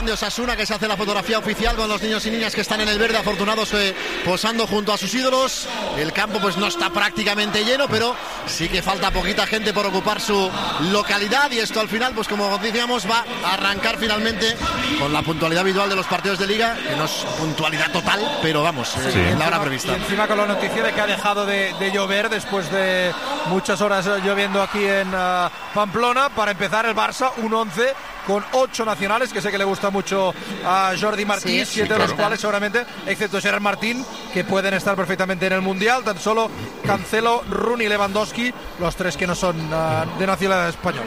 de Osasuna, que se hace la fotografía oficial con los niños y niñas que están en el verde, afortunados posando junto a sus ídolos. El campo pues no está prácticamente lleno, pero sí que falta poquita gente por ocupar su localidad, y esto al final, pues como decíamos, va a arrancar finalmente con la puntualidad habitual de los partidos de Liga, que no es puntualidad total, pero vamos, en la hora prevista. Y encima con la noticia de que ha dejado de llover después de muchas horas lloviendo aquí en Pamplona. Para empezar, el Barça, un 11 con 8 nacionales, que sé que le gusta mucho a Jordi Martí, 7 de los cuales seguramente, excepto Gerard Martín, que pueden estar perfectamente en el Mundial. Tan solo Cancelo, Rooney y Lewandowski, los 3 que no son de nacionalidad española.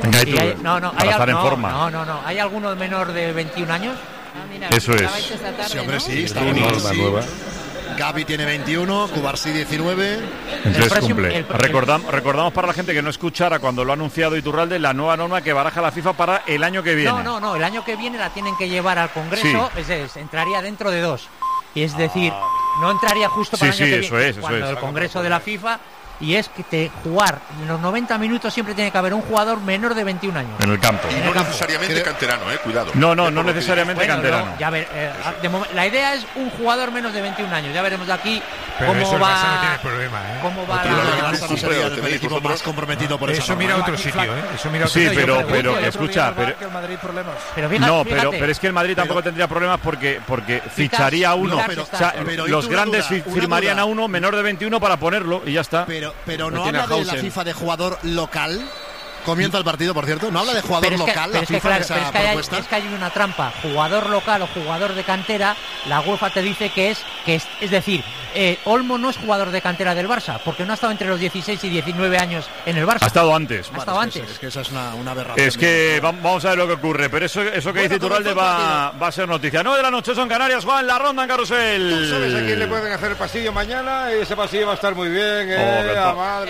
¿Hay alguno menor de 21 años? Mira, eso es. Sí, hombre, sí, está bien. Gavi tiene 21, Cubarsí 19. Entonces cumple. Recordamos para la gente que no escuchara cuando lo ha anunciado Iturralde la nueva norma que baraja la FIFA para el año que viene. No, el año que viene la tienen que llevar al Congreso, entraría dentro de 2. Y es decir, no entraría justo para el año que viene, cuando el Congreso de la FIFA. Y es que jugar en los 90 minutos siempre tiene que haber un jugador menor de 21 años en el campo. Y no necesariamente canterano, cuidado. No necesariamente canterano. Ya ver, la idea es un jugador menos de 21 años. Ya veremos de aquí pero cómo eso va. El Barça no tiene problema, cómo va no sería el equipo más comprometido por eso. Mira otro sitio, Eso mira otro sitio. pero escucha, pero es que el Madrid tampoco tendría problemas porque ficharía a uno. Los grandes firmarían a uno menor de 21 para ponerlo y ya está. Pero no habla de la FIFA de jugador local. Comienza el partido, por cierto. No habla de jugador local. Es que hay una trampa. Jugador local o jugador de cantera. La UEFA te dice que es decir, Olmo no es jugador de cantera del Barça, porque no ha estado entre los 16 y 19 años en el Barça. Ha estado antes. Es que esa es una aberración. Es que vamos a ver lo que ocurre. Pero eso que dice Iturralde va a ser noticia. 9 de la noche son Canarias. Juan, la ronda en Carrusel. ¿Tú sabes a quién le pueden hacer el pasillo mañana? Ese pasillo va a estar muy bien. A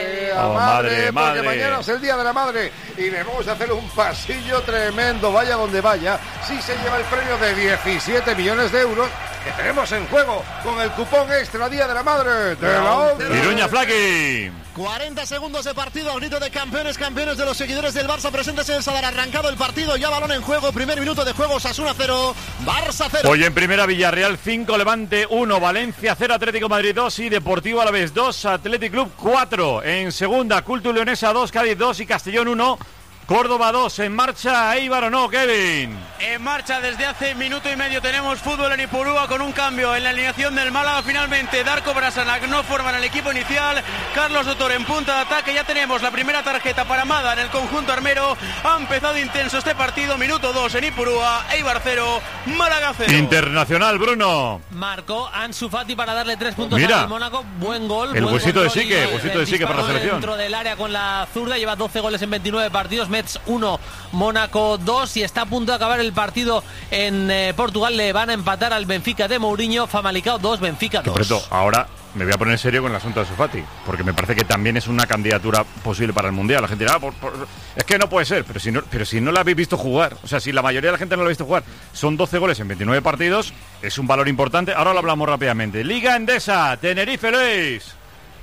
madre. Porque mañana es el Día de la Madre. Y le vamos a hacer un pasillo tremendo, vaya donde vaya. Sí se lleva el premio de 17 millones de euros que tenemos en juego con el cupón extra Día de la Madre de la Iruña Flaqui. 40 segundos de partido, al grito de campeones de los seguidores del Barça presentes en el Sadar. Arrancado el partido, ya balón en juego, primer minuto de juego, Osasuna 0, Barça 0. Hoy en primera, Villarreal 5, Levante 1, Valencia 0, Atlético Madrid 2 y Deportivo Alavés 2, Athletic Club 4. En segunda, Culto Leonesa 2, Cádiz 2 y Castellón 1. Córdoba 2, en marcha Eibar o no, Kevin. En marcha desde hace minuto y medio tenemos fútbol en Ipurúa con un cambio en la alineación del Málaga. Finalmente Darko Brasanac no forman el equipo inicial. Carlos Dotor en punta de ataque. Ya tenemos la primera tarjeta para Mada en el conjunto armero. Ha empezado intenso este partido. Minuto 2 en Ipurúa. Eibar 0, Málaga 0. Internacional, Bruno. Marcó Ansu Fati para darle 3 puntos al Mónaco. Buen gol. El huesito de Sique para la selección. Dentro del área con la zurda. Lleva 12 goles en 29 partidos. Metz 1, Mónaco 2 y está a punto de acabar el partido en Portugal. Le van a empatar al Benfica de Mourinho. Famalicão 2, Benfica 2. Por eso, ahora me voy a poner serio con el asunto de Ansu Fati, porque me parece que también es una candidatura posible para el Mundial. La gente dirá, es que no puede ser, pero si no la habéis visto jugar, o sea, si la mayoría de la gente no la ha visto jugar, son 12 goles en 29 partidos, es un valor importante. Ahora lo hablamos rápidamente. Liga Endesa, Tenerife, Luis.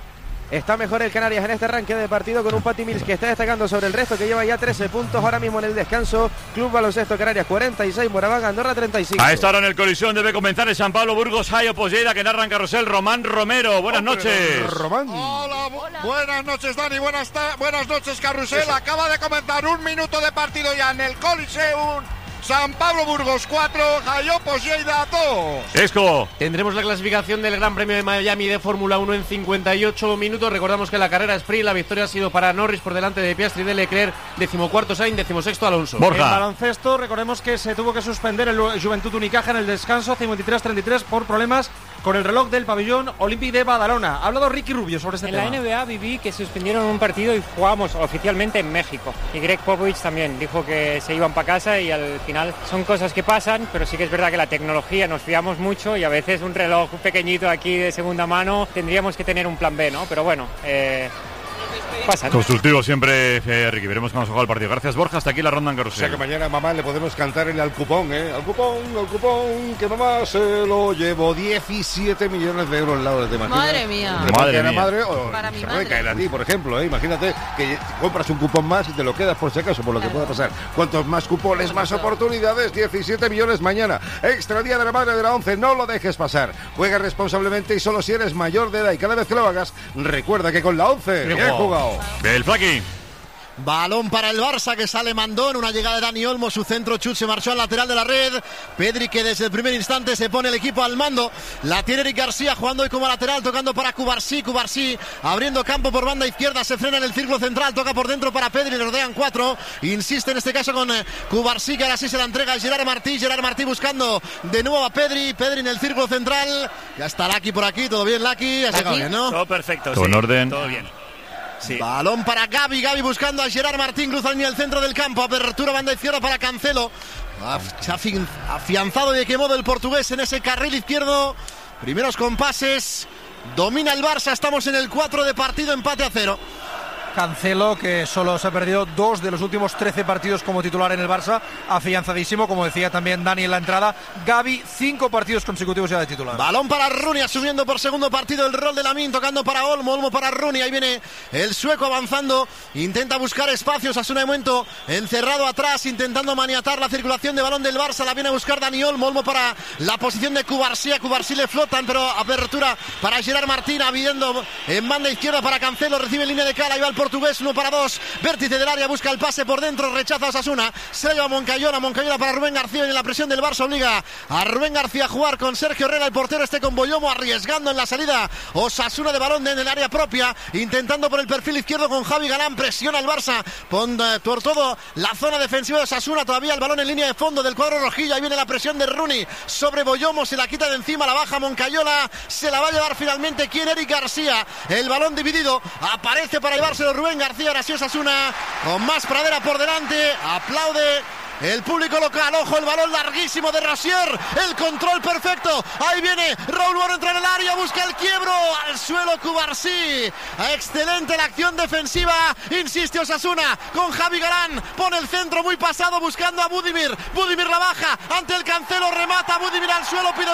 Está mejor el Canarias en este arranque de partido con un Pati Mills que está destacando sobre el resto, que lleva ya 13 puntos ahora mismo en el descanso. Club Baloncesto Canarias 46, Moraván Andorra 35. A esta hora en el colisión debe comenzar el San Pablo Burgos Hayo Pollera, que narra en Carrusel Román Romero. Buenas noches. Román. Hola. Buenas noches, Dani. Buenas noches, Carrusel. Acaba de comenzar un minuto de partido ya en el Coliseum. San Pablo Burgos 4, Jayopos Lleida 2. Esco. Tendremos la clasificación del Gran Premio de Miami de Fórmula 1 en 58 minutos. Recordamos que la carrera sprint, la victoria ha sido para Norris por delante de Piastri, de Leclerc, 14º Sainz, 16º Alonso. Borja. En baloncesto, recordemos que se tuvo que suspender el Juventud Unicaja en el descanso 53-33 por problemas con el reloj del pabellón Olímpic de Badalona. Ha hablado Ricky Rubio sobre este tema. En la NBA viví que suspendieron un partido y jugamos oficialmente en México. Y Greg Popovich también dijo que se iban para casa y al final son cosas que pasan, pero sí que es verdad que la tecnología nos fiamos mucho y a veces un reloj pequeñito aquí de segunda mano tendríamos que tener un plan B, ¿no? Pero bueno, pasan. Constructivo siempre, Ricky. Veremos cómo se juega el partido. Gracias, Borja. Hasta aquí la ronda en Carrusel. O sea que mañana, mamá, le podemos cantar el al cupón, al cupón, que mamá se lo llevó. 17 millones de euros al lado de Martina. Madre mía. Madre, o para mi madre. Caer a ti, por ejemplo, Imagínate que compras un cupón más y te lo quedas por si acaso, por lo que pueda pasar. Cuantos más cupones, más oportunidades. 17 millones mañana. Extra Día de la Madre de la 11. No lo dejes pasar. Juega responsablemente y solo si eres mayor de edad. Y cada vez que lo hagas, recuerda que con la 11 bien jugado. El Flaqui. Balón para el Barça, que sale Mandón, una llegada de Dani Olmo, su centro chut se marchó al lateral de la red. Pedri, que desde el primer instante se pone el equipo al mando. La tiene Eric García jugando hoy como lateral, tocando para Cubarsí abriendo campo por banda izquierda, se frena en el círculo central, toca por dentro para Pedri, le rodean 4, insiste en este caso con Cubarsí, que ahora sí se la entrega a Gerard Martí buscando de nuevo a Pedri en el círculo central. Ya está Laki por aquí, todo bien Laki, has llegado bien, ¿no? Todo perfecto, todo en orden. Todo bien. Sí. Balón para Gavi buscando a Gerard Martín, cruza la línea del centro del campo, apertura banda izquierda para Cancelo, afianzado de qué modo el portugués en ese carril izquierdo, primeros compases, domina el Barça, estamos en el 4 de partido, empate a 0. Cancelo, que solo se ha perdido 2 de los últimos 13 partidos como titular en el Barça, afianzadísimo, como decía también Dani en la entrada. Gavi, 5 partidos consecutivos ya de titular. Balón para Rooney, asumiendo por segundo partido el rol de Lamine, tocando para Olmo para Rooney, ahí viene el sueco avanzando, intenta buscar espacios, Asuna de momento encerrado atrás, intentando maniatar la circulación de balón del Barça, la viene a buscar Dani Olmo para la posición de Cubarsí, a Cubarsí le flotan, pero apertura para Gerard Martín, abriendo en banda izquierda para Cancelo, recibe en línea de cara, ahí va el portugués, 1 para 2, vértice del área, busca el pase por dentro, rechaza a Osasuna, se la lleva Moncayola para Rubén García, y la presión del Barça obliga a Rubén García a jugar con Sergio Herrera, el portero con Boyomo, arriesgando en la salida Osasuna de balón en el área propia, intentando por el perfil izquierdo con Javi Galán, presiona el Barça por todo la zona defensiva de Osasuna, todavía el balón en línea de fondo del cuadro rojillo, ahí viene la presión de Rooney sobre Boyomo, se la quita de encima, la baja Moncayola, se la va a llevar finalmente Eric García, el balón dividido, aparece para llevárselo Rubén García, ahora sí Osasuna con más pradera por delante, aplaude el público local, ojo el balón larguísimo de Rosier, el control perfecto, ahí viene Raúl Bueno, entra en el área, busca el quiebro, al suelo Cubarsí, excelente la acción defensiva, insiste Osasuna con Javi Galán, pone el centro muy pasado buscando a Budimir la baja, ante el Cancelo, remata Budimir al suelo, pide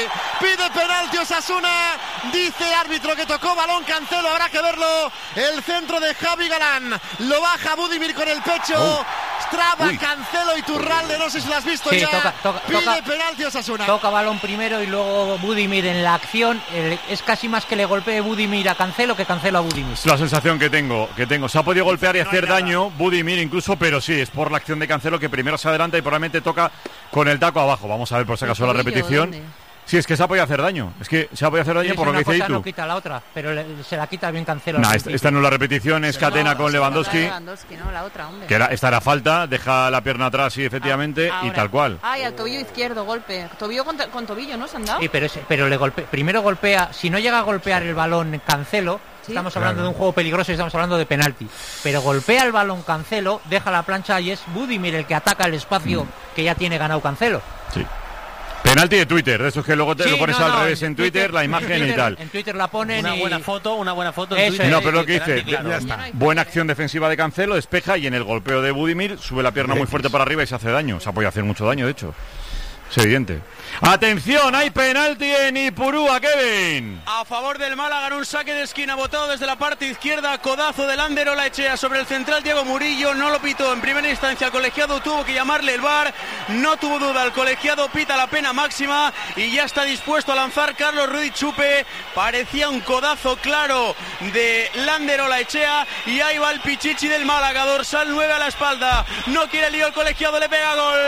penalti Osasuna, dice el árbitro que tocó balón Cancelo, habrá que verlo, el centro de Javi Galán, lo baja Budimir con el pecho, traba Cancelo y Turralde, no sé si lo has visto sí, ya, pide penalti Osasuna. Toca balón primero y luego Budimir en la acción, es casi más que le golpee Budimir a Cancelo que Cancelo a Budimir. Es la sensación que tengo, se ha podido golpear y hacer daño Budimir incluso, pero sí, es por la acción de Cancelo que primero se adelanta y probablemente toca con el taco abajo, vamos a ver por si acaso la repetición. ¿Dónde? Sí, es que se ha podido hacer daño. Es que se ha podido hacer daño por lo que dice Itu. No quita la otra, pero se la quita bien Cancelo. Nah, esta no es la repetición, es Catena con Lewandowski. No, la otra, hombre. Que esta era falta, deja la pierna atrás, sí, efectivamente, y tal cual. Ay, al tobillo izquierdo, golpe. Tobillo con tobillo, ¿no? ¿Se han dado? Sí, pero le primero golpea, si no llega a golpear el balón Cancelo, ¿sí? Estamos hablando de un juego peligroso y estamos hablando de penalti. Pero golpea el balón Cancelo, deja la plancha y es Budimir el que ataca el espacio que ya tiene ganado Cancelo. Sí. Penalti de Twitter, de esos que luego te lo pones al revés en Twitter, la imagen y tal. En Twitter la ponen una buena foto en Twitter. No, pero lo que dice, ya está. Buena acción defensiva de Cancelo, despeja y en el golpeo de Budimir sube la pierna muy fuerte para arriba y se hace daño. Se ha podido hacer mucho daño, de hecho. Es evidente. Atención, hay penalti en Ipurúa, Kevin. A favor del Málaga, en un saque de esquina botado desde la parte izquierda, codazo de Lander Olaechea sobre el central Diego Murillo, no lo pitó en primera instancia, el colegiado tuvo que llamarle el VAR, no tuvo duda, el colegiado pita la pena máxima y ya está dispuesto a lanzar Carlos Ruiz Chupe, parecía un codazo claro de Lander Olaechea y ahí va el Pichichi del Málaga, dorsal 9 a la espalda, no quiere lío el colegiado, le pega gol.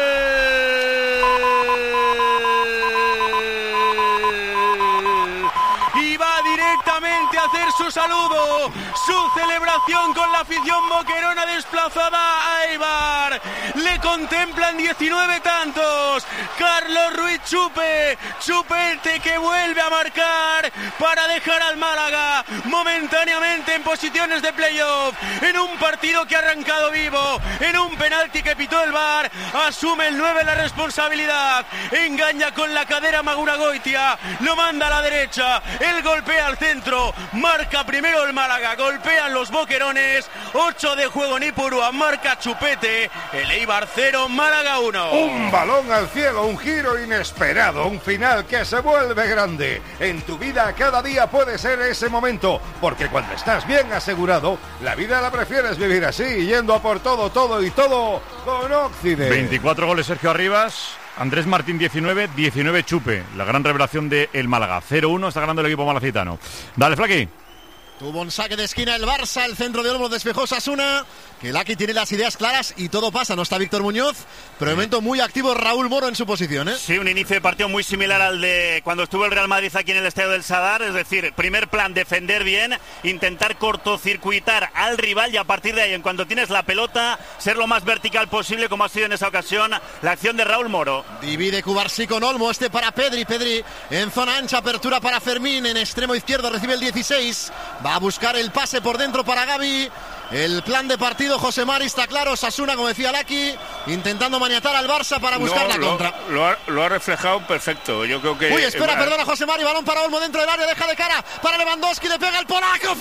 Y va directamente a hacer su saludo, su celebración con la afición boquerona desplazada a Eibar. Le contemplan 19 tantos. Carlos Ruiz Chupete que vuelve a marcar para dejar al Málaga momentáneamente en posiciones de playoff. En un partido que ha arrancado vivo, en un penalti que pitó el VAR, asume el 9 la responsabilidad. Engaña con la cadera Magura Goitia, lo manda a la derecha. El golpea al centro, marca Llega primero el Málaga, golpean los boquerones, 8 de juego en Ipurúa, marca Chupete, el Eibar 0, Málaga 1. Un balón al cielo, un giro inesperado, un final que se vuelve grande. En tu vida cada día puede ser ese momento, porque cuando estás bien asegurado, la vida la prefieres vivir así, yendo a por todo y todo con Occident. 24 goles Sergio Arribas. Andrés Martín 19 Chupe, la gran revelación de el Málaga. 0-1 está ganando el equipo malacitano. Dale, Flaqui. Tuvo un saque de esquina el Barça, el centro de Olmo despejó Osasuna, que Laki tiene las ideas claras y todo pasa. No está Víctor Muñoz, pero de momento muy activo Raúl Moro en su posición, ¿eh? Sí, un inicio de partido muy similar al de cuando estuvo el Real Madrid aquí en el Estadio del Sadar, es decir, primer plan, defender bien, intentar cortocircuitar al rival y a partir de ahí, en cuanto tienes la pelota, ser lo más vertical posible, como ha sido en esa ocasión la acción de Raúl Moro. Divide Cubarsí con Olmo, este para Pedri en zona ancha, apertura para Fermín, en extremo izquierdo recibe el 16, va a buscar el pase por dentro para Gavi. El plan de partido, José Mari, está claro. Osasuna, como decía Laki, intentando maniatar al Barça para buscar la contra. Lo ha reflejado perfecto. Yo creo que... Uy, espera, perdona, José Mari, balón para Olmo dentro del área, deja de cara para Lewandowski, le pega el polaco,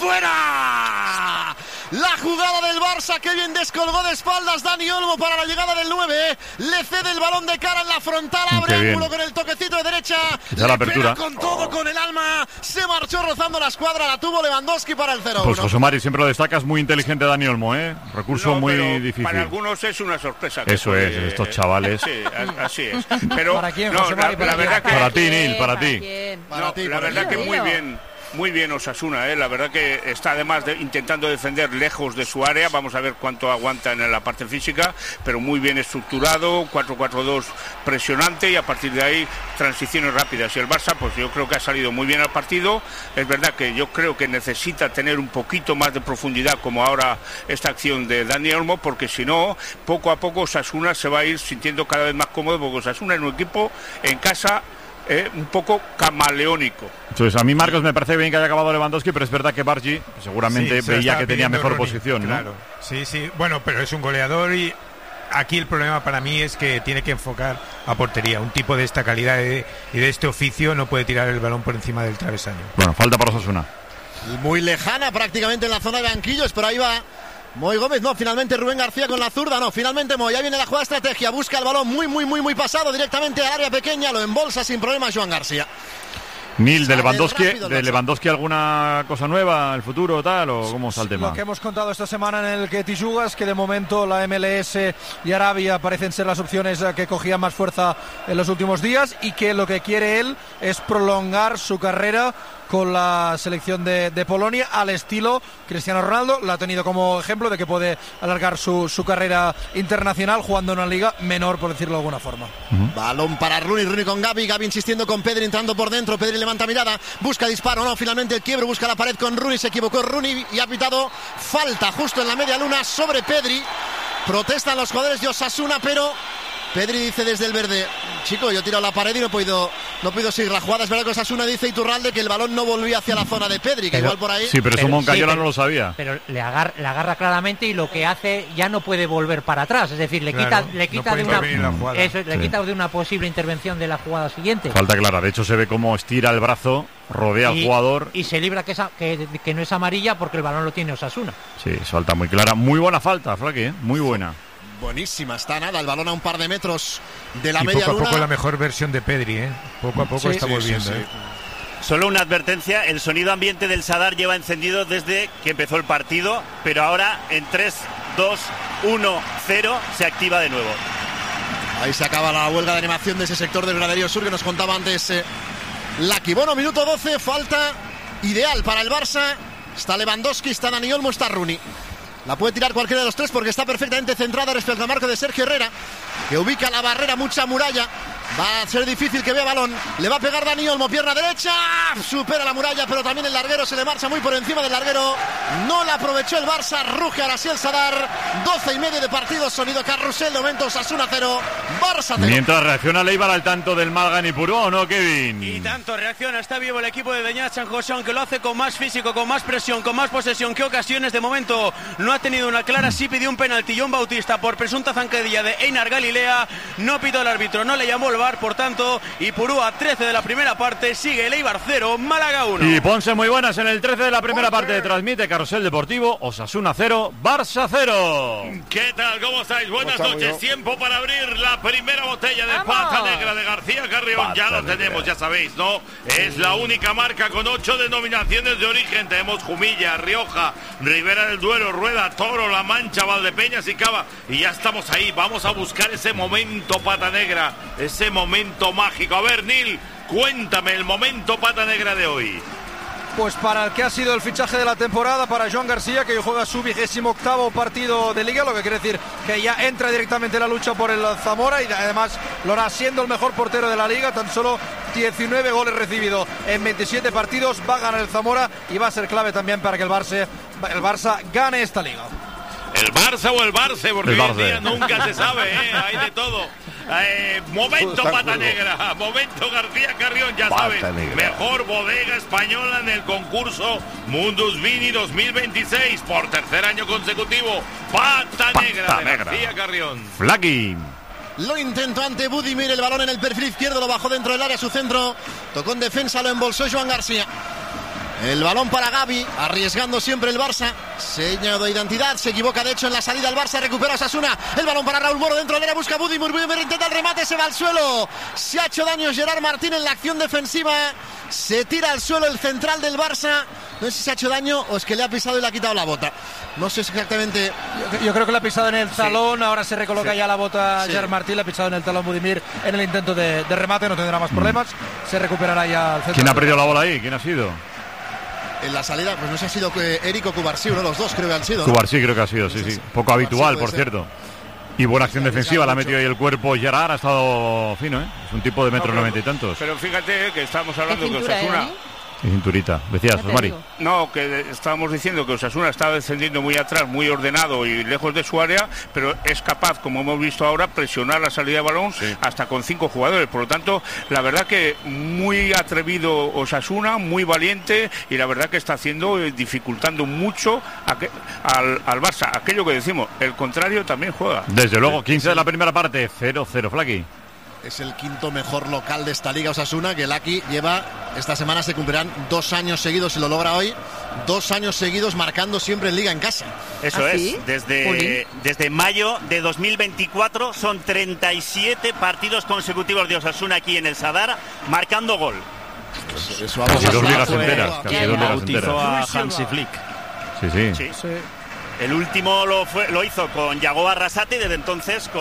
¡fuera! La jugada del Barça, que bien descolgó de espaldas Dani Olmo para la llegada del 9, le cede el balón de cara en la frontal, abre ángulo con el toquecito de derecha, ya la apertura. Con todo, con el alma, se marchó rozando la escuadra, la tuvo Lewandowski para el 0-1. Pues José Mari, siempre lo destacas, muy inteligente Dani Olmo, recurso muy difícil. Para algunos es una sorpresa. Eso es, estos chavales. Sí, así es. Pero ¿para quién, José Mari? La verdad que... Para ti, Nil, para ti. La verdad que muy bien Osasuna, la verdad que está además intentando defender lejos de su área, vamos a ver cuánto aguanta en la parte física, pero muy bien estructurado, 4-4-2 presionante y a partir de ahí transiciones rápidas. Y el Barça, pues yo creo que ha salido muy bien al partido, es verdad que yo creo que necesita tener un poquito más de profundidad como ahora esta acción de Dani Olmo, porque si no, poco a poco Osasuna se va a ir sintiendo cada vez más cómodo, porque Osasuna es un equipo en casa un poco camaleónico. Entonces, a mí, Marcos, me parece bien que haya acabado Lewandowski, pero es verdad que Bargi seguramente veía que tenía mejor posición, ¿no? Claro, sí, bueno, pero es un goleador y aquí el problema para mí es que tiene que enfocar a portería. Un tipo de esta calidad y de este oficio no puede tirar el balón por encima del travesaño. Bueno, falta para Osasuna. Muy lejana prácticamente en la zona de banquillos, pero ahí va Moy Gómez, no, finalmente Rubén García con la zurda, no, finalmente Moy, ahí viene la jugada estrategia, busca el balón muy pasado directamente al área pequeña, lo embolsa sin problemas Joan García. Nil, de Lewandowski alguna cosa nueva, el futuro tal, o cómo está el tema? Lo que hemos contado esta semana en el que Tijugas, que de momento la MLS y Arabia parecen ser las opciones que cogían más fuerza en los últimos días y que lo que quiere él es prolongar su carrera con la selección de Polonia al estilo Cristiano Ronaldo. La ha tenido como ejemplo de que puede alargar su carrera internacional jugando en una liga menor, por decirlo de alguna forma. Balón para Rooney con Gavi insistiendo con Pedri, entrando por dentro, Pedri levanta mirada, busca disparo, no, finalmente el quiebro, busca la pared con Rooney, se equivocó Rooney y ha pitado falta justo en la media luna sobre Pedri. Protestan los jugadores de Osasuna, pero Pedri dice desde el verde, chico, yo he tirado la pared y no he podido seguir la jugada. Es verdad que Osasuna dice Iturralde que el balón no volvía hacia la zona de Pedri, que igual por ahí... Sí, pero eso Moncayola no lo sabía. Pero le agarra claramente y lo que hace ya no puede volver para atrás. Es decir, le quita de una posible intervención de la jugada siguiente. Falta clara, de hecho se ve cómo estira el brazo, rodea al jugador. Y se libra que no es amarilla porque el balón lo tiene Osasuna. Sí, falta muy clara. Muy buena falta, Flaqui, muy buena. Buenísima, está nada, el balón a un par de metros de la media luna. Poco a poco la mejor versión de Pedri, Poco a poco está volviendo. Solo una advertencia, el sonido ambiente del Sadar lleva encendido desde que empezó el partido, pero ahora en 3, 2, 1, 0 se activa de nuevo. Ahí se acaba la huelga de animación de ese sector del graderío sur que nos contaba antes Laki. Bueno, minuto 12, falta ideal para el Barça. Está Lewandowski, está Dani Olmo, está Rooney. La puede tirar cualquiera de los tres porque está perfectamente centrada respecto al marco de Sergio Herrera, que ubica la barrera, mucha muralla. Va a ser difícil que vea balón. Le va a pegar Dani Olmo, pierna derecha. Supera la muralla, pero también el larguero se le marcha muy por encima del larguero. No la aprovechó el Barça. Ruge ahora sí el Sadar. 12:30 de partido. Sonido carrusel. De momento Osasuna 0, Barça 0. Mientras reacciona Leibar al tanto del Málaga en Ipurúa, ¿o no, Kevin? Y tanto reacciona. Está vivo el equipo de Beñat San José, aunque lo hace con más físico, con más presión, con más posesión que ocasiones. De momento no ha tenido una clara. Sí pidió un penalti John Bautista por presunta zancadilla de Einar Galilea. No pitó el árbitro. No le llamó el VAR. Por tanto, Ipurúa 13 de la primera parte, sigue el Eibar 0, Málaga 1. Y Ponce muy buenas en el 13 de la primera parte. Transmite Carrusel Deportivo, Osasuna 0, Barça 0. ¿Qué tal? ¿Cómo estáis? Buenas noches. Tiempo para abrir la primera botella de Pata Negra de García Carrión. Ya lo tenemos, ya sabéis, ¿no? Es la única marca con 8 denominaciones de origen. Tenemos Jumilla, Rioja, Ribera del Duero, Rueda, Toro, La Mancha, Valdepeñas y Cava. Y ya estamos ahí. Vamos a buscar ese momento Pata Negra, ese momento mágico. A ver, Nil, cuéntame el momento Pata Negra de hoy. Pues para el que ha sido el fichaje de la temporada, para Joan García, que juega su 28º partido de Liga, lo que quiere decir que ya entra directamente en la lucha por el Zamora y además lo hará siendo el mejor portero de la Liga, tan solo 19 goles recibidos en 27 partidos, va a ganar el Zamora y va a ser clave también para que el Barça gane esta Liga. ¿El Barça o el Barça? Porque hoy en día nunca se sabe, hay de todo. Momento Pata Negra, momento García Carrión, ya sabes, mejor bodega española en el concurso Mundus Vini 2026 por tercer año consecutivo. Pata Negra de García Carrión. Flaki. Lo intentó ante Budimir, el balón en el perfil izquierdo, lo bajó dentro del área, su centro, tocó en defensa, lo embolsó Joan García. El balón para Gavi, arriesgando siempre el Barça. Seña de identidad, se equivoca de hecho en la salida el Barça, recupera Osasuna. El balón para Raúl Moro dentro del área, busca Budimir, intenta el remate, se va al suelo. Se ha hecho daño Gerard Martín en la acción defensiva. Se tira al suelo el central del Barça. No sé si se ha hecho daño o es que le ha pisado y le ha quitado la bota. No sé exactamente. Yo creo que le ha pisado en el talón. Ahora se recoloca ya la bota Gerard Martín. Le ha pisado en el talón Budimir en el intento de remate. No tendrá más problemas. Se recuperará ya el central. ¿Quién ha perdido la bola ahí? ¿Quién ha sido? En la salida, pues no sé si ha sido Eric o Cubarsí, uno de los dos creo que han sido, ¿no? Cubarsí creo que ha sido, sí. Poco habitual, por cierto. Y buena acción defensiva, la ha metido ahí el cuerpo. Gerard ha estado fino, ¿eh? Es un tipo de 1,90 y tantos. Pero fíjate que estamos hablando de Osasuna. Y cinturita. Decías, Mari. No, que estábamos diciendo que Osasuna estaba descendiendo muy atrás, muy ordenado y lejos de su área, pero es capaz, como hemos visto ahora, presionar la salida de balón hasta con 5 jugadores. Por lo tanto, la verdad que muy atrevido Osasuna, muy valiente y la verdad que está haciendo, dificultando mucho al Barça. Aquello que decimos, el contrario también juega. Desde luego, 15 de la primera parte, 0-0, Flaki. Es el quinto mejor local de esta liga Osasuna, que el Aki lleva, esta semana se cumplirán 2 años seguidos, si lo logra hoy, 2 años seguidos marcando siempre en liga en casa. Eso es, desde mayo de 2024 son 37 partidos consecutivos de Osasuna aquí en el Sadar, marcando gol. Pues eso casi 2 ligas enteras. Bautizó a Hansi Flick. Sí. El último lo hizo con Yago Arrasate y desde entonces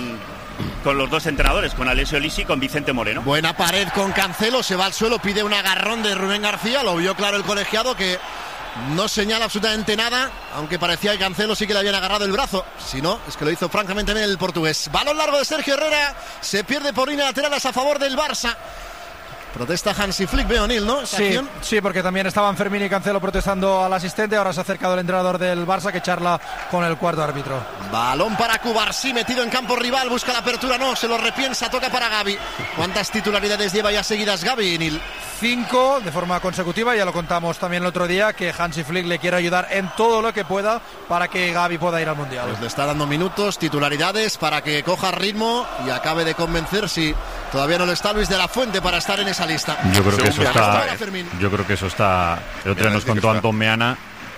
con los dos entrenadores, con Alessio Lisi y con Vicente Moreno. Buena pared con Cancelo, se va al suelo, pide un agarrón de Rubén García, lo vio claro el colegiado que no señala absolutamente nada, aunque parecía que Cancelo sí que le habían agarrado el brazo. Si no, es que lo hizo francamente bien el portugués. Balón largo de Sergio Herrera, se pierde por línea laterales a favor del Barça. Protesta Hansi Flick, veo, Nil, ¿no? Sí, porque también estaban Fermín y Cancelo protestando al asistente. Ahora se ha acercado el entrenador del Barça que charla con el cuarto árbitro. Balón para Cubarsí, metido en campo rival, busca la apertura, no, se lo repiensa, toca para Gavi. ¿Cuántas titularidades lleva ya seguidas Gavi, Nil? 5 de forma consecutiva, ya lo contamos también el otro día, que Hansi Flick le quiere ayudar en todo lo que pueda para que Gavi pueda ir al Mundial. Pues le está dando minutos, titularidades para que coja ritmo y acabe de convencer, si todavía no lo está, Luis de la Fuente para estar en esa lista. Yo creo que eso está. El otro día nos contó Antón Meana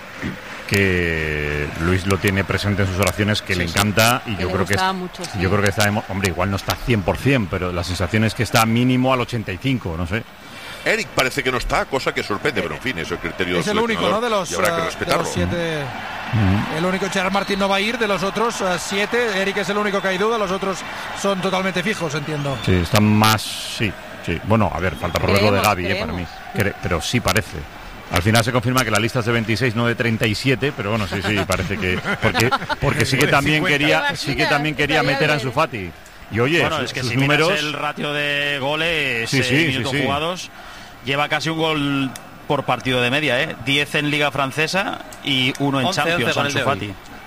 que Luis lo tiene presente en sus oraciones, que le encanta, y yo creo que está, hombre, igual no está 100%, pero la sensación es que está mínimo al 85, no sé. Eric parece que no está, cosa que sorprende, pero en fin, es el criterio. Es el único, ¿no? De los 7. El único, Gerard Martín no va a ir, de los otros 7. Eric es el único que hay duda, los otros son totalmente fijos, entiendo. Sí, están más, sí. Bueno, a ver, falta por ver lo de Gavi, para mí. Pero sí parece. Al final se confirma que la lista es de 26, no de 37, pero bueno, sí, parece que porque sí que también quería meter a Ansu Fati. Y oye, bueno, es que sus si números, miras el ratio de goles, minutos jugados, lleva casi un gol por partido de media, 10 en Liga Francesa y 1 en Champions, Ansu Fati.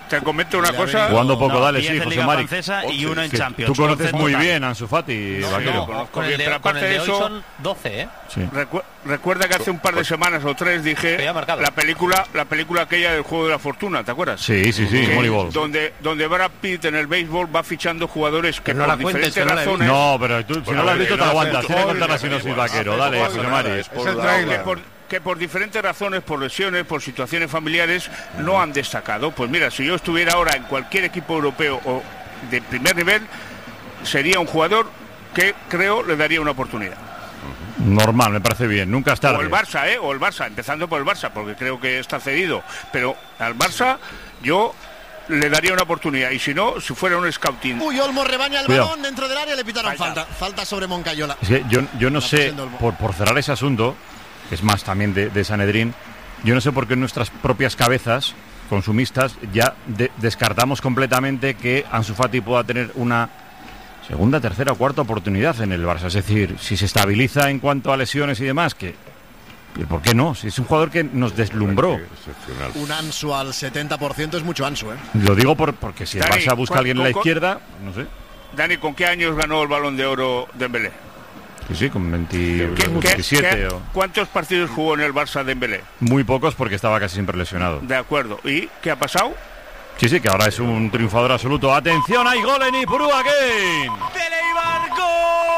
te comento una cosa. Jugando poco, dale, sí, José Mari. Y uno en Champions. Tú conoces muy bien a Ansu Fati, Vaquero. Con el de hoy son 12, ¿eh? Sí. Recuerda que hace un par de semanas o 3 dije la película aquella del Juego de la Fortuna, ¿te acuerdas? Sí, Moneyball. Donde Brad Pitt en el béisbol va fichando jugadores que por diferentes razones... No, pero tú, si no lo has visto te aguantas. Tienes que contar la sinopsis, Vaquero. Dale, José Mari. Es el trailer. Que por diferentes razones, por lesiones, por situaciones familiares, no han destacado. Pues mira, si yo estuviera ahora en cualquier equipo europeo o de primer nivel, sería un jugador que creo le daría una oportunidad. Normal, me parece bien, nunca es tarde. O el Barça, empezando por el Barça, porque creo que está cedido. Pero al Barça yo le daría una oportunidad, y si no, si fuera un scouting. Uy, Olmo rebaña el balón dentro del área, le pitaron falta sobre Moncayola. Es que yo no sé, por cerrar ese asunto, es más también de Sanedrín, yo no sé por qué en nuestras propias cabezas consumistas ya descartamos completamente que Ansu Fati pueda tener una segunda, tercera o cuarta oportunidad en el Barça. Es decir, si se estabiliza en cuanto a lesiones y demás, ¿por qué no? Si es un jugador que nos deslumbró. Un Ansu al 70% es mucho Ansu, ¿eh? Lo digo porque si el Barça busca a alguien en la izquierda, no sé. Dani, ¿con qué años ganó el Balón de Oro Dembélé? Sí, con 27. ¿Cuántos partidos jugó en el Barça Dembélé? Muy pocos, porque estaba casi siempre lesionado. De acuerdo. ¿Y qué ha pasado? Sí, que ahora es un triunfador absoluto. ¡Atención! ¡Hay gol en Ipurú again! ¡De Leibar, gol!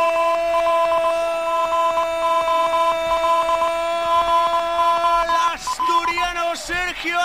Asturiano Sergio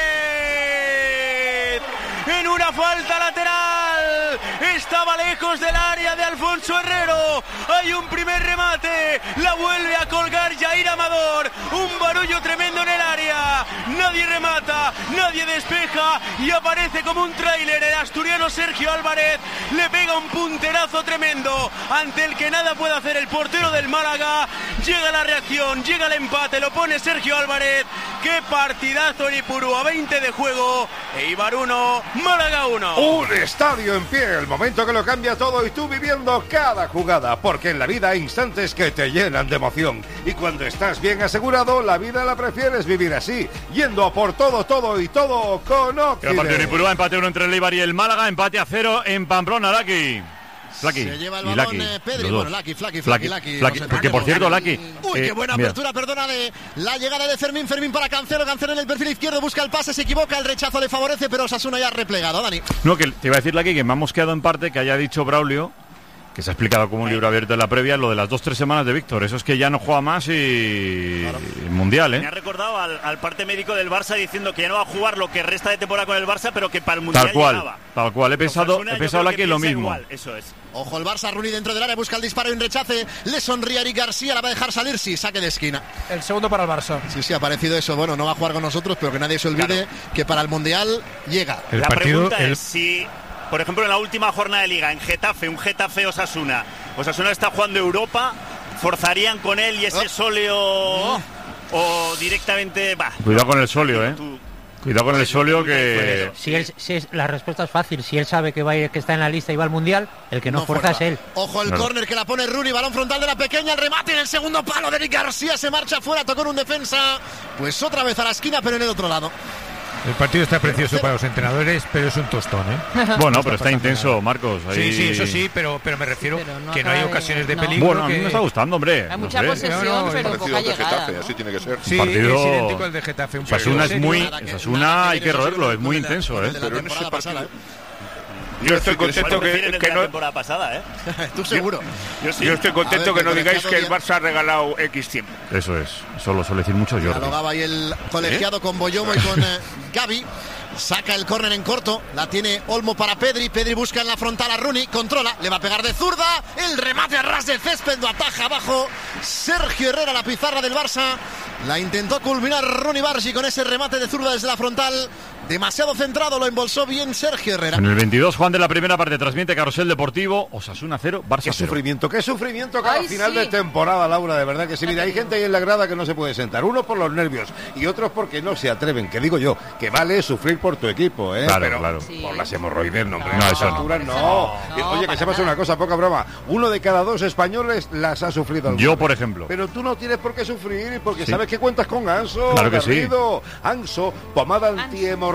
Álvarez. En una falta lateral. Estaba lejos del área de Alfonso Herrero. Hay un primer remate. La vuelve a colgar Jair Amador. Un barullo tremendo en el área. Nadie remata, nadie despeja. Y aparece como un tráiler el asturiano Sergio Álvarez. Le pega un punterazo tremendo ante el que nada puede hacer el portero del Málaga. Llega la reacción, llega el empate. Lo pone Sergio Álvarez. ¡Qué partidazo en Ipurú! A 20 de juego. Eibar 1, Málaga 1. Un estadio en pie, el momento que lo cambia todo y tú viviendo cada jugada, porque en la vida hay instantes que te llenan de emoción y cuando estás bien asegurado, la vida la prefieres vivir así, yendo a por todo y todo con Occident. El partido en Ipurú, empate 1 entre el Eibar y el Málaga, empate a 0 en Pamplona, Laki. Se lleva el balón Pedri, bueno, Laki. Porque por cierto, Laki. Uy, qué buena apertura, perdona, de la llegada de Fermín para Cancelo en el perfil izquierdo, busca el pase, se equivoca, el rechazo le favorece, pero Osasuna ya ha replegado, Dani. No, que te iba a decir, Laki, que me ha mosqueado en parte que haya dicho Braulio, que se ha explicado como un libro abierto en la previa, lo de las 2-3 semanas de Víctor. Eso es que ya no juega más y claro. Mundial, ¿eh? Me ha recordado al parte médico del Barça diciendo que ya no va a jugar lo que resta de temporada con el Barça, pero que para el Mundial llegaba. Tal cual. He pensado Laki lo mismo. Igual, eso es. Ojo el Barça, Rooney dentro del área, busca el disparo y un rechace. Le sonríe a Eric García, la va a dejar salir, sí, saque de esquina. El segundo para el Barça. Sí, ha parecido eso. Bueno, no va a jugar con nosotros, pero que nadie se olvide que para el Mundial llega. La pregunta es si, por ejemplo, en la última jornada de Liga, en Getafe, un Getafe-Osasuna está jugando Europa, ¿forzarían con él y ese sóleo o directamente va? Cuidado con el sóleo, Cuidado con el sóleo que... La respuesta es fácil. Si él sabe que está en la lista y va al Mundial, el que no fuerza es él. Ojo el córner que la pone Rooney, balón frontal de la pequeña, el remate en el segundo palo de Eric García, se marcha fuera, tocó en un defensa, pues otra vez a la esquina, pero en el otro lado. El partido está precioso para los entrenadores, pero es un tostón, Bueno, pero está intenso, Marcos. Ahí... Sí, eso sí, pero me refiero que no hay ocasiones de peligro. Bueno, a mí me está gustando, hombre. Hay mucha posesión, pero poca llegada, así tiene que ser. Sí, partido... es idéntico al de Getafe. Osasuna hay que roerlo, es muy intenso, Pero en ese partido... Yo estoy contento que no... la temporada pasada, Tú seguro. Yo estoy contento que no digáis que el Barça ha regalado X tiempo. Eso lo suele decir mucho Jordi. Dialogaba ahí el colegiado con Boyomo y con Gavi. Saca el córner en corto, la tiene Olmo para Pedri busca en la frontal a Rooney, controla, le va a pegar de zurda, el remate a ras de césped, lo ataja abajo Sergio Herrera, la pizarra del Barça, la intentó culminar Rooney Bargi con ese remate de zurda desde la frontal, demasiado centrado, lo embolsó bien Sergio Herrera. En el 22, Juan de la primera parte, transmite Carrusel Deportivo, Osasuna 0, Barça 0. Qué sufrimiento cada final de temporada, Laura, de verdad que sí. Mira, hay gente ahí en la grada que no se puede sentar, unos por los nervios y otros porque no se atreven, que digo yo, que vale sufrir por tu equipo, Claro. Sí. Por las hemorroides, no, hombre. No, eso no. Oye, que sepas una cosa, poca broma. 1 de cada 2 españoles las ha sufrido. Yo, por ejemplo. Pero tú no tienes por qué sufrir porque sabes que cuentas con Anso. Claro que sí. Anso, pomada antihemorroides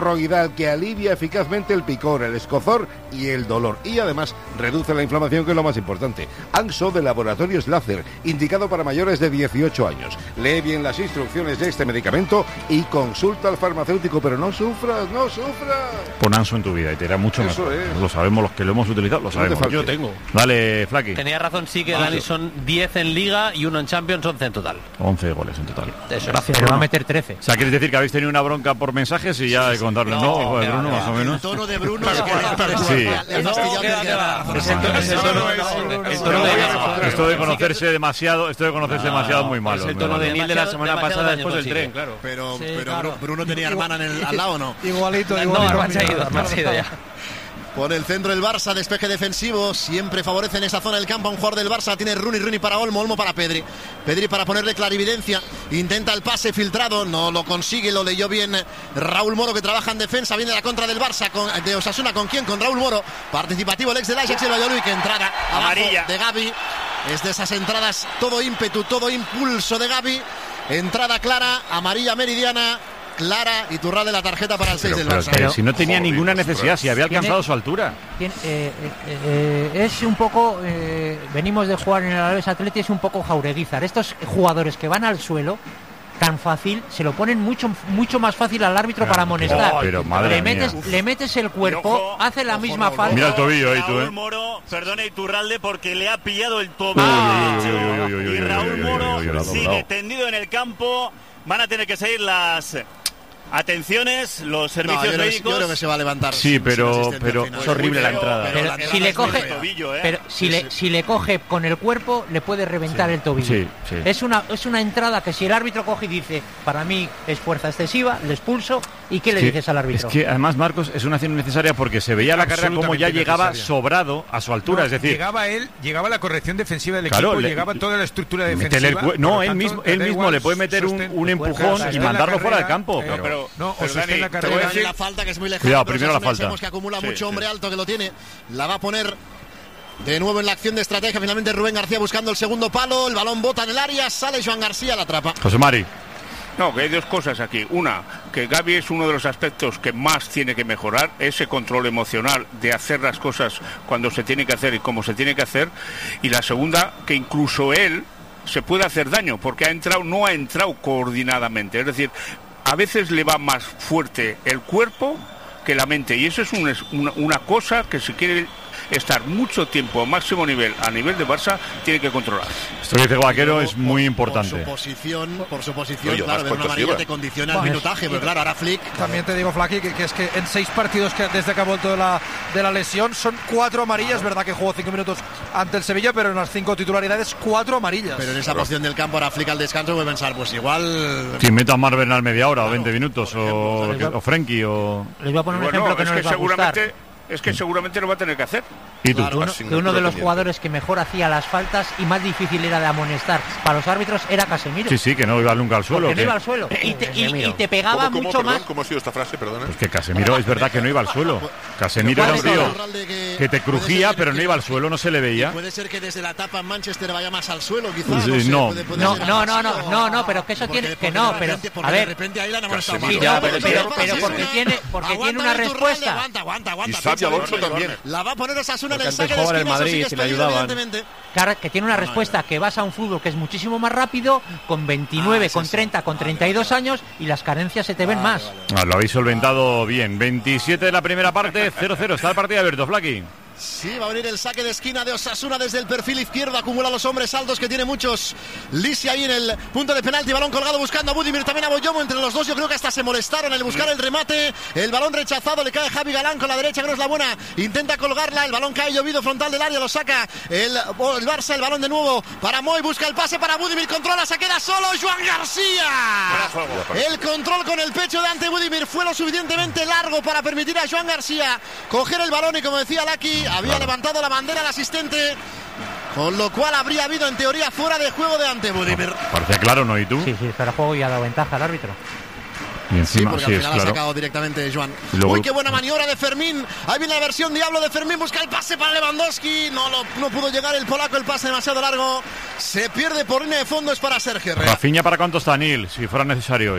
Roguidal, que alivia eficazmente el picor, el escozor y el dolor. Y además reduce la inflamación, que es lo más importante. Anxo de Laboratorios Láser, indicado para mayores de 18 años. Lee bien las instrucciones de este medicamento y consulta al farmacéutico, pero no sufras, no sufras. Pon Anxo en tu vida y te irá mucho mejor. Lo sabemos, los que lo hemos utilizado, lo sabemos. Yo tengo. Dale, Flaky. Tenía razón, sí, que Dani son 10 en Liga y 1 en Champions, 11 en total. 11 goles en total. Eso. Gracias, pero va a meter 13. O sea, ¿quieres decir que habéis tenido una bronca por mensajes y ya de contarlo? No, Bruno, más o menos. El tono de Bruno es que sí. Esto de conocerse demasiado muy malo. Es el tono de Nil de la semana pasada después del tren, claro. Pero Bruno tenía hermana al lado, ¿no? Igualito. No, se ha ido ya. Por el centro el Barça, despeje defensivo, siempre favorece en esa zona del campo a un jugador del Barça, tiene Rooney para Olmo para Pedri para ponerle clarividencia, intenta el pase filtrado, no lo consigue, lo leyó bien Raúl Moro, que trabaja en defensa, viene la contra del Barça, de Osasuna, ¿con quién? Con Raúl Moro, participativo el ex del Ajax y el Valladolid, que entrada amarilla de Gavi, es de esas entradas, todo ímpetu, todo impulso de Gavi, entrada clara, amarilla meridiana, clara, y Iturralde la tarjeta para el 6 del Barça. Pero si no tenía ninguna necesidad, si había alcanzado su altura. Es un poco, venimos de jugar en el Alavés Atleti, es un poco Jaureguizar. Estos jugadores que van al suelo tan fácil, se lo ponen mucho más fácil al árbitro para amonestar. Pero le metes el cuerpo, hace la misma falta. Mira el tobillo ahí, tú, Raúl Moro, perdona, Iturralde, porque le ha pillado el tobillo. Y Raúl Moro sigue tendido en el campo. Van a tener que seguir las atenciones, los servicios médicos. Yo creo que se va a levantar. Sí, pero es horrible la entrada. Pero si le coge con el cuerpo, le puede reventar el tobillo. Sí. Es una entrada que si el árbitro coge y dice, para mí es fuerza excesiva, le expulso, ¿y qué le dices al árbitro? Es que además, Marcos, es una acción innecesaria porque se veía la carrera como ya llegaba sobrado a su altura. Es decir, llegaba la corrección defensiva del equipo, llegaba toda la estructura defensiva. Él mismo le puede meter un empujón y mandarlo fuera del campo. Dani, la falta, que es muy lejana. Cuidado, primero la falta. Sabemos que acumula mucho hombre alto, que lo tiene. La va a poner de nuevo en la acción de estrategia. Finalmente Rubén García buscando el segundo palo. El balón bota en el área. Sale Joan García, la atrapa. José Mari. No, que hay dos cosas aquí. Una, que Gavi es uno de los aspectos que más tiene que mejorar, ese control emocional de hacer las cosas cuando se tiene que hacer y cómo se tiene que hacer. Y la segunda, que incluso él se puede hacer daño, porque no ha entrado coordinadamente. Es decir, a veces le va más fuerte el cuerpo que la mente, y eso es una cosa que si quiere estar mucho tiempo a máximo nivel, a nivel de Barça, tiene que controlar. Esto que dice Vaquero es muy importante. Por su posición, claro, ver una amarilla te condiciona el minutaje, pero claro, ahora Flick... También te digo, Flaky, que es que en 6 partidos desde que ha vuelto de la lesión, son 4 amarillas, claro. Verdad que jugó 5 minutos ante el Sevilla, pero en las 5 titularidades, 4 amarillas. Pero en esa posición del campo, ahora Flick al descanso puede pensar, pues igual... Si metas más Bernal media hora, claro, o 20 minutos, o Frenkie, o... Les voy a poner un ejemplo que no les va a gustar. Es que seguramente lo va a tener que hacer. ¿Y tú? Claro, que uno de los jugadores que mejor hacía las faltas y más difícil era de amonestar para los árbitros era Casemiro. Sí, que no iba nunca al suelo. Que no iba al suelo. Y te pegaba mucho más. ¿Cómo ha sido esta frase? Perdona. Pues que Casemiro es verdad que no iba al suelo. Casemiro era un tío que te crujía, pero no iba al suelo, no se le veía. Puede ser que desde la etapa en Manchester vaya más al suelo, quizás. No, pero que eso tiene que no, pero a ver. De repente ahí la han amonestado más. Pero porque tiene una respuesta. Aguanta. Y Alonso también. La va a poner Osasuna en el saque de esquina, Madrid, si le ayudaban. Claro, que tiene una respuesta, que vas a un fútbol que es muchísimo más rápido, con 29, con 30, con 32 años, y las carencias se te ven más. Lo habéis solventado bien. 27 de la primera parte, 0-0. Está el partido abierto, Flaky. Sí, va a venir el saque de esquina de Osasuna desde el perfil izquierdo, acumula los hombres altos que tiene muchos. Lisi ahí en el punto de penalti, balón colgado buscando a Budimir, también a Boyomo, entre los dos yo creo que hasta se molestaron el buscar el remate, el balón rechazado, le cae Javi Galán con la derecha que no es la buena, intenta colgarla, el balón cae llovido frontal del área, lo saca el Barça, el balón de nuevo para Moy, busca el pase para Budimir, controla, se queda solo Joan García. El control con el pecho de ante Budimir fue lo suficientemente largo para permitir a Joan García coger el balón y, como decía Laki, había levantado la bandera el asistente, con lo cual habría habido en teoría fuera de juego de ante Budimir. Parecía claro, ¿no? ¿Y tú? Sí, fuera juego y ha dado ventaja al árbitro. Y encima, porque al final ha sacado directamente Joan. Luego... Uy, qué buena maniobra de Fermín. Ahí viene la versión diablo de Fermín. Busca el pase para Lewandowski. No pudo llegar el polaco. El pase demasiado largo. Se pierde por línea de fondo. Es para Sergio Herrera. Rafinha, ¿para cuánto está Nil? Si fuera necesario hoy.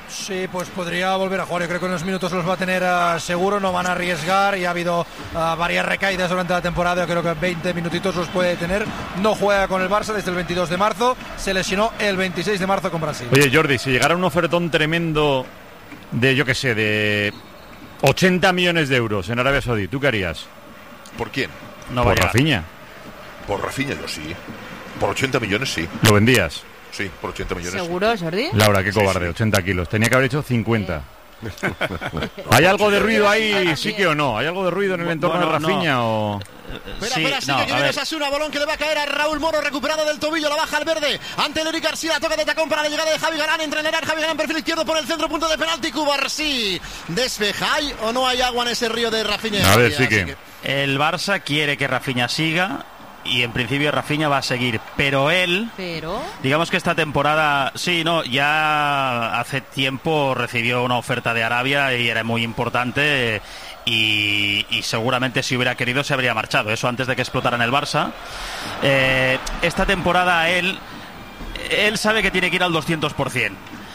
Sí, pues podría volver a jugar. Yo creo que unos minutos los va a tener seguro, no van a arriesgar. Y ha habido varias recaídas durante la temporada. Yo creo que 20 minutitos los puede tener. No juega con el Barça desde el 22 de marzo. Se lesionó el 26 de marzo con Brasil. Oye, Jordi, si llegara un ofertón tremendo de, yo qué sé, de 80 millones de euros en Arabia Saudí, ¿tú qué harías? ¿Por quién? No, por Rafinha. Por Rafinha yo sí. Por 80 millones sí. ¿Lo vendías? Sí, por 80 millones. ¿Seguro, Jordi? Laura, qué cobarde, 80 kilos. Tenía que haber hecho 50. ¿Hay algo de ruido ahí, sí que o no? ¿Hay algo de ruido en el entorno de Rafinha o...? Espera, sí que viene Osasuna, balón que le va a caer a Raúl Moro, recuperado del tobillo, la baja al verde, ante Eric García, toca de tacón para la llegada de Javi Galán, entrenará Javi Galán, perfil izquierdo por el centro, punto de penalti, Cubarsí, despeja, ¿hay o no hay agua en ese río de Rafinha? A ver, sí que... El Barça quiere que Rafinha siga, y en principio Rafinha va a seguir, pero él, digamos que esta temporada, ya hace tiempo recibió una oferta de Arabia y era muy importante, y seguramente si hubiera querido se habría marchado, eso antes de que explotara en el Barça. Esta temporada él sabe que tiene que ir al 200%.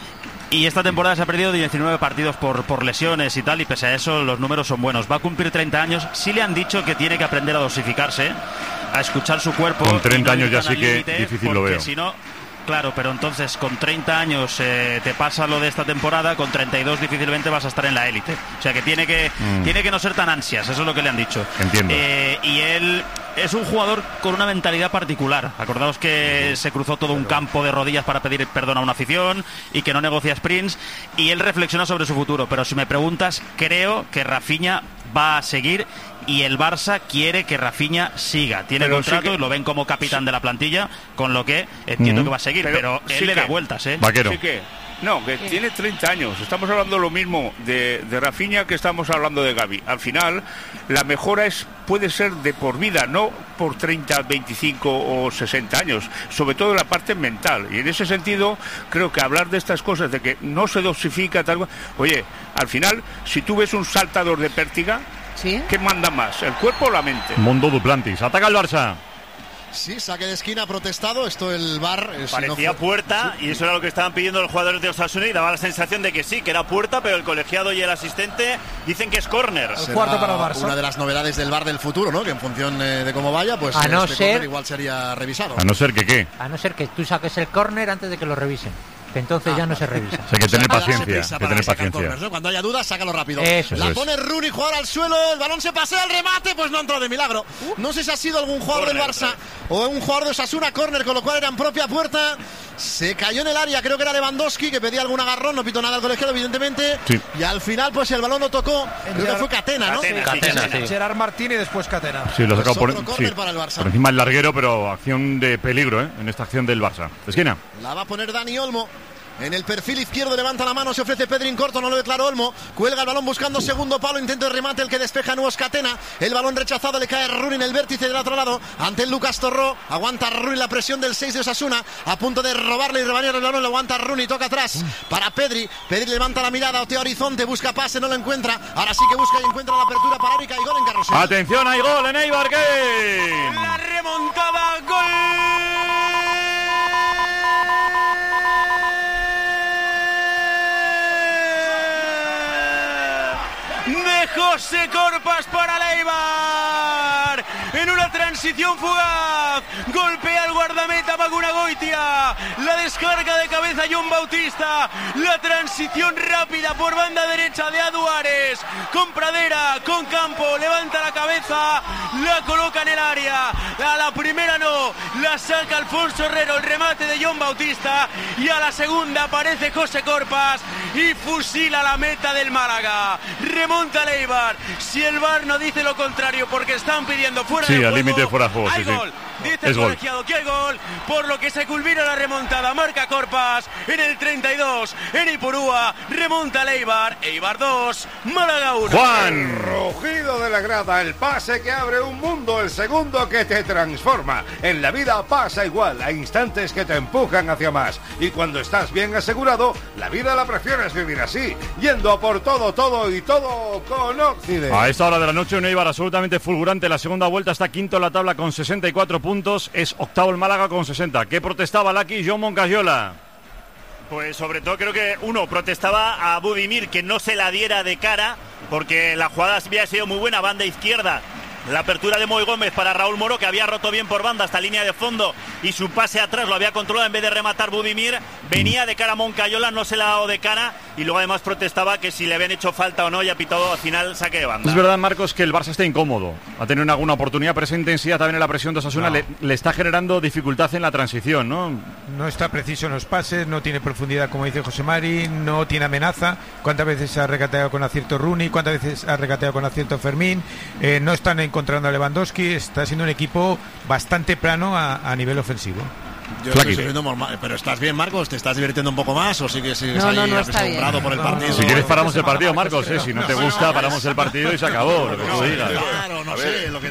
Y esta temporada se ha perdido 19 partidos por lesiones y tal, y pese a eso los números son buenos. Va a cumplir 30 años, sí le han dicho que tiene que aprender a dosificarse, a escuchar su cuerpo. Con 30 años ya sí que difícil lo veo. Si no, claro, pero entonces con 30 años te pasa lo de esta temporada, con 32 difícilmente vas a estar en la élite. O sea que tiene que no ser tan ansias, eso es lo que le han dicho. Entiendo. Y él es un jugador con una mentalidad particular. Acordaos que se cruzó todo un campo de rodillas para pedir perdón a una afición y que no negocia sprints, y él reflexiona sobre su futuro. Pero si me preguntas, creo que Rafinha va a seguir y el Barça quiere que Rafinha siga. Tiene contrato y lo ven como capitán de la plantilla, con lo que entiendo que va a seguir, pero él le da vueltas, Vaquero. Sí que... No, que tiene 30 años. Estamos hablando lo mismo de Rafinha que estamos hablando de Gavi. Al final, la mejora puede ser de por vida, no por 30, 25 o 60 años. Sobre todo en la parte mental. Y en ese sentido, creo que hablar de estas cosas, de que no se dosifica tal... Oye, al final, si tú ves un saltador de pértiga, ¿qué manda más? ¿El cuerpo o la mente? Mundo Duplantis. Ataca el Barça. Sí, saque de esquina protestado, esto el VAR... Parecía puerta, y eso era lo que estaban pidiendo los jugadores de Osasuna, y daba la sensación de que sí, que era puerta, pero el colegiado y el asistente dicen que es córner. El cuarto para el Barça. Una de las novedades del VAR del futuro, ¿no? Que en función de cómo vaya, pues a no ser, igual sería revisado. A no ser que ¿qué? A no ser que tú saques el córner antes de que lo revisen. Que entonces ya no se revisa. Hay que tener paciencia. Corners, ¿no? Cuando haya dudas, sácalo rápido. La pone Rooney, jugar al suelo, el balón se pasea, el remate, pues no entró de milagro. No sé si ha sido algún jugador del Barça o un jugador de Osasuna, córner, con lo cual era en propia puerta. Se cayó en el área, creo que era Lewandowski, que pedía algún agarrón, no pitó nada al colegiado, evidentemente. Sí. Y al final, pues el balón lo tocó, creo que fue Catena, ¿no? Catena. Gerard Martín y después Catena. Sí, lo sacó por encima del larguero, pero acción de peligro, en esta acción del Barça. Esquina. La va a poner Dani Olmo. En el perfil izquierdo levanta la mano, se ofrece Pedrín corto, no lo ve claro Olmo, cuelga el balón buscando segundo palo, intento de remate, el que despeja Nuevos Catena, el balón rechazado, le cae Rooney en el vértice del otro lado, ante el Lucas Torró, aguanta Rooney la presión del 6 de Osasuna, a punto de robarle y rebañar el balón, lo aguanta Rooney, toca atrás para Pedri levanta la mirada, otea horizonte, busca pase, no lo encuentra, ahora sí que busca y encuentra la apertura para Erika y gol en Carrusel. Atención, hay gol en Eibar, ¿qué? La remontada, gol de José Corpas para el Eibar, en una transición fugaz, golpea al guardameta Maguna Goitia, la descarga de cabeza John Bautista, la transición rápida por banda derecha de Aduares, con Pradera, con Campo, levanta la cabeza, la coloca en el área, a la primera no, la saca Alfonso Herrero, el remate de John Bautista, y a la segunda aparece José Corpas y fusila la meta del Málaga. Remonta el Eibar, si el VAR no dice lo contrario, porque están pidiendo fuera de juego. Sí, al límite fuera de juego. Hay gol. Dice el colegiado que hay gol, por lo que se culmina la remontada. Marca Corpas en el 32, en Ipurúa, remonta el Eibar, Eibar 2, Málaga 1. Juan. Rugido de la grada, el pase que abre un mundo, el segundo que te transforma. En la vida pasa igual, hay instantes que te empujan hacia más. Y cuando estás bien asegurado, la vida la prefieres vivir así, yendo a por todo y todo con Occident. A esta hora de la noche, un Eibar absolutamente fulgurante. La segunda vuelta está quinto en la tabla con 64 puntos. Es octavo el Málaga con 60. ¿Qué protestaba Laki? John Moncayola. Pues sobre todo creo que uno protestaba a Budimir que no se la diera de cara, porque la jugada había sido muy buena, banda izquierda. La apertura de Moy Gómez para Raúl Moro, que había roto bien por banda hasta línea de fondo, y su pase atrás lo había controlado en vez de rematar Budimir. Venía de cara a Moncayola, no se la ha dado de cara, y luego además protestaba que si le habían hecho falta o no, y ha pitado al final saque de banda. Es verdad, Marcos, que el Barça está incómodo. Ha tenido alguna oportunidad, pero esa intensidad también en la presión de Osasuna le está generando dificultad en la transición, ¿no? No está preciso en los pases, no tiene profundidad, como dice José Mari, no tiene amenaza. ¿Cuántas veces ha regateado con acierto Rooney? ¿Cuántas veces ha regateado con acierto Fermín? No están encontrando a Lewandowski. Está siendo un equipo bastante plano a nivel ofensivo. Yo estoy sirviendo normal, pero ¿estás bien, Marcos? ¿Te estás divirtiendo un poco más o sigues ahí acostumbrado por el partido? Si quieres paramos el partido, Marcos, si no te gusta paramos el partido y se acabó, lo que tú digas. Claro, no sé, lo que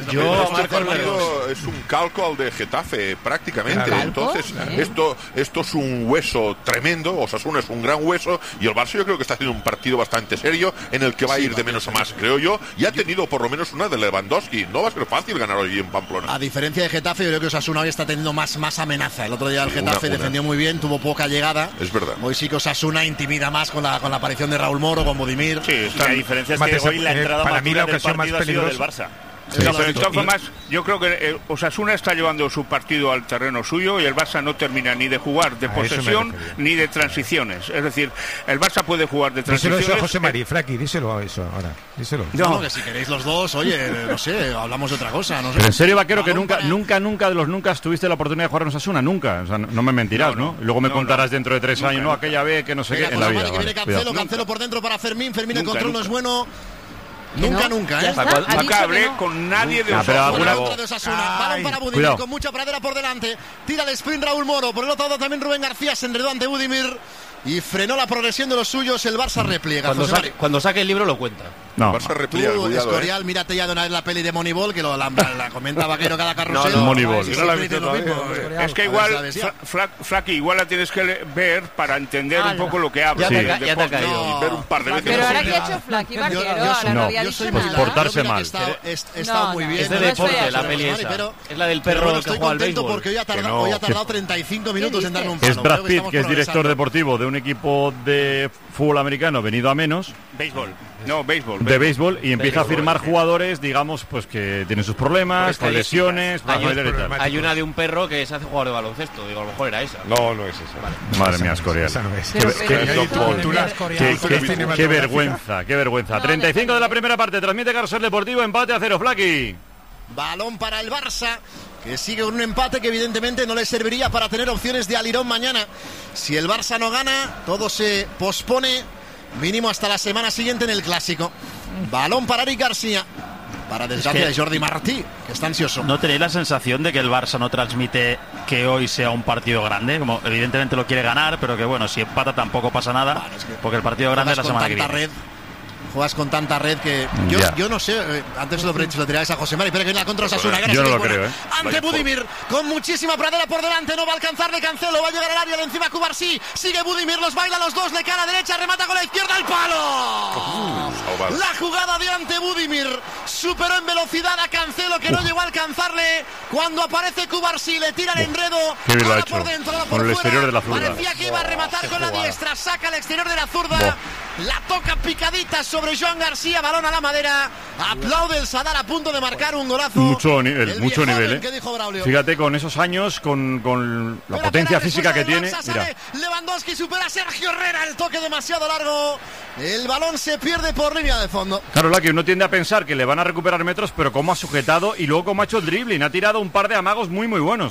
es un calco al de Getafe, prácticamente. Entonces, esto es un hueso tremendo, Osasuna es un gran hueso, y el Barça yo creo que está haciendo un partido bastante serio, en el que va a ir de menos a más, creo yo, y ha tenido por lo menos una de Lewandowski. No va a ser fácil ganar hoy en Pamplona. A diferencia de Getafe, yo creo que Osasuna hoy está teniendo más amenaza. El otro día el Getafe defendió muy bien, tuvo poca llegada. Es verdad. Hoy sí que Osasuna intimida más con la aparición de Raúl Moro, con Budimir. Sí, la diferencia es que hoy la entrada para más mí la dura del ocasión partido más ha sido del peligrosa. Barça. Pero de todas formas, yo creo que Osasuna está llevando su partido al terreno suyo y el Barça no termina ni de jugar de posesión ni de transiciones. Es decir, el Barça puede jugar de transiciones. Díselo eso a José Mari, Fraki, díselo eso ahora. Díselo. No, que si queréis los dos, oye, no sé, hablamos de otra cosa. No sé. Pero en serio, Vaquero, que nunca de los nunca tuviste la oportunidad de jugar en Osasuna, nunca. O sea, no me mentirás, ¿no? Y luego me contarás dentro de 3 años, aquella vez que no sé qué, en la vida. Que viene Cancelo por dentro para Fermín, el control no es bueno. Nunca, ¿eh? Nunca hablé con nadie de Osasuna. Balón para Budimir, con mucha pradera por delante. Tira el sprint Raúl Moro. Por el otro lado también Rubén García se enredó ante Budimir y frenó la progresión de los suyos. El Barça repliega. Cuando saque el libro lo cuenta. No. Barça repliega, tú, Escorial, mírate ya de una vez la peli de Moneyball, que la comenta Vaquero cada carrusel. Moneyball. No la he visto todavía. Es que igual, Flaky, igual la tienes que ver para entender un poco lo que habla. Ya te ha caído. Ver un par de veces. Pero ahora que ha hecho Flaky, Vaquero, yo soy muy portarse mal. Está muy bien. Es de deporte la peli esa. Es la del perro que estoy juega al contento béisbol. porque hoy ha tardado 35 minutos en darme un palo. Es Brad Pitt, que es director deportivo de un equipo de fútbol americano venido a menos. De béisbol, y empieza a firmar jugadores, digamos, pues que tienen sus problemas, con lesiones, hay una de un perro que se hace jugador de baloncesto, digo, a lo mejor era esa. No es esa. Madre mía, Escorial. Esa no es. Qué vergüenza. 35 de la primera parte, transmite Carrusel Deportivo, empate a 0, Flaky. Balón para el Barça, que sigue con un empate que evidentemente no le serviría para tener opciones de alirón mañana. Si el Barça no gana, todo se pospone mínimo hasta la semana siguiente en el Clásico. Balón para Eric García, para desgracia de Jordi Martí, que está ansioso. ¿No tenéis la sensación de que el Barça no transmite que hoy sea un partido grande? Como evidentemente lo quiere ganar, pero que bueno, si empata tampoco pasa nada, porque el partido grande es la semana que viene. Juegas con tanta red que yo no sé, antes lo tirabais a José Mari, pero que en la contra Osasuna. Yo no lo creo, Ante Budimir, con muchísima pradera por delante, no va a alcanzarle Cancelo, va a llegar al área de encima Cubarsí, sigue Budimir, los baila los dos, de cara a derecha, remata con la izquierda, al palo. La jugada de ante Budimir superó en velocidad a Cancelo, que no llegó a alcanzarle. Cuando aparece Cubarsí, le tira el enredo, ahora por dentro, ahora por con el fuera. exterior de la zurda. Parecía que iba a rematar con la diestra, saca el exterior de la zurda, la toca picadita sobre Joan García, balón a la madera. Aplaude el Sadar a punto de marcar un golazo. Mucho nivel, ¿Qué dijo Braulio? Fíjate, con esos años, con la potencia física que tiene. Mira. Lewandowski supera a Sergio Herrera, el toque demasiado largo. El balón se pierde por línea de fondo. Claro, Laki, uno tiende a pensar que le van a recuperar metros, pero cómo ha sujetado y luego cómo ha hecho el dribbling. Ha tirado un par de amagos muy buenos,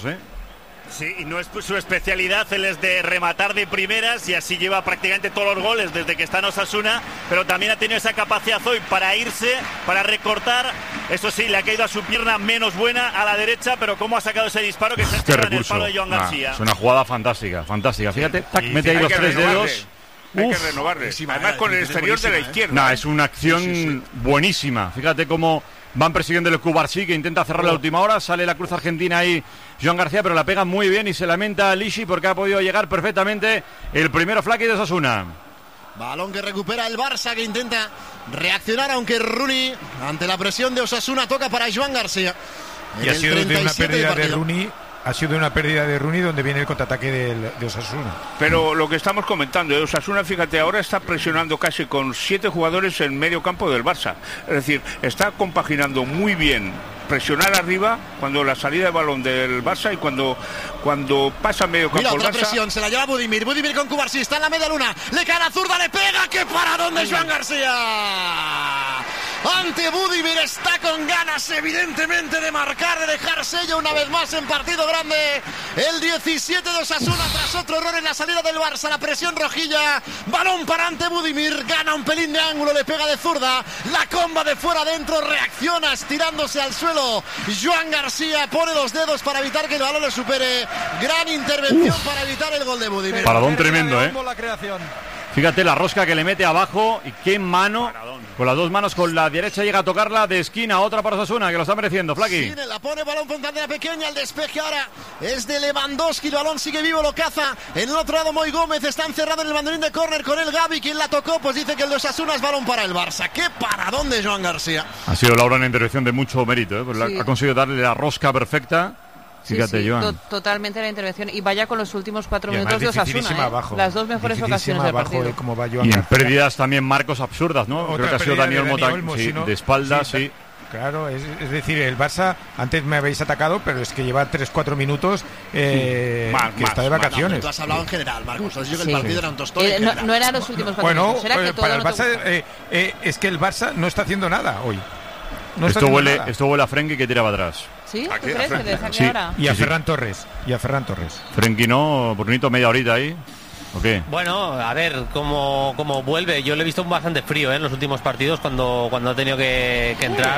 Sí, y no es su especialidad, él es de rematar de primeras y así lleva prácticamente todos los goles desde que está en Osasuna, pero también ha tenido esa capacidad hoy para irse, para recortar. Eso sí, le ha caído a su pierna menos buena a la derecha, pero cómo ha sacado ese disparo que se estrella en el palo de Joan García. Es una jugada fantástica. Fíjate, mete ahí los 3 dedos. Hay que renovarle, además con el exterior de la izquierda. Es una acción buenísima. Fíjate cómo van persiguiendo el Cubarsí, que intenta cerrar la última hora. Sale la cruz argentina ahí Joan García, pero la pega muy bien y se lamenta a Lishi porque ha podido llegar perfectamente el primero Flaky de Osasuna. Balón que recupera el Barça, que intenta reaccionar, aunque Rooney, ante la presión de Osasuna, toca para Joan García. Y ha sido de una pérdida de Rooney ha sido una pérdida de Rooney donde viene el contraataque de Osasuna. Pero lo que estamos comentando, Osasuna, fíjate, ahora está presionando casi con 7 jugadores en medio campo del Barça. Es decir, está compaginando muy bien presionar arriba cuando la salida de balón del Barça y cuando pasa medio campo. Mira, el otra Barça. presión, se la lleva Budimir con Cubarsí, está en la media luna, le cae la zurda, le pega, ¡qué paradón de Joan García! Ante Budimir, está con ganas evidentemente de marcar, de dejar sello una vez más en partido grande. El 17 de Osasuna tras otro error en la salida del Barça, la presión rojilla, balón para ante Budimir, gana un pelín de ángulo, le pega de zurda, la comba de fuera adentro, reacciona estirándose al suelo. Joan García pone los dedos para evitar que el balón le supere. Gran intervención para evitar el gol de Budimir. Paradón tremendo, La creación. Fíjate la rosca que le mete abajo y qué mano, con las dos manos, con la derecha llega a tocarla de esquina, otra para Osasuna, que lo está mereciendo, Flaqui. Sí, la pone balón por pantalla pequeña, el despeje ahora es de Lewandowski, el balón sigue vivo, lo caza. En el otro lado Moy Gómez, está encerrado en el banderín de córner con el Gavi, quien la tocó, pues dice que el de Osasuna es balón para el Barça. ¡Qué paradón de Joan García! Ha sido Laura una intervención de mucho mérito, pues Sí. ha conseguido darle la rosca perfecta. Fíjate, sí, Joan. Totalmente la intervención. Y vaya con los últimos 4 Y minutos de Osasuna. Abajo. Las dos mejores ocasiones del partido. Cómo va Joan Y en García. pérdidas también marcos absurdas, ¿no? Otra Creo que ha sido pérdida Daniel de Mota, Olmo, sí, si no- de espaldas, sí, sí. Claro, es decir, el Barça, antes me habéis atacado, pero es que lleva 3-4 minutos que está de vacaciones. Tú has hablado en general, Marcos. Has dicho que Sí. el partido era un tostón. No eran los últimos 4 Bueno, minutos. Era que todo para el no te Barça, gusta. es que el Barça no está haciendo nada hoy. No está Esto haciendo huele, nada. esto huele a Frenkie que tiraba atrás. ¿Sí? ¿A ¿Tú qué? crees que le saque Sí. ahora? Y a Sí, sí. Ferran Torres. Frenkie no, Brunito media horita ahí. ¿O qué? Bueno, a ver cómo vuelve. Yo le he visto bastante frío en los últimos partidos cuando ha tenido que entrar.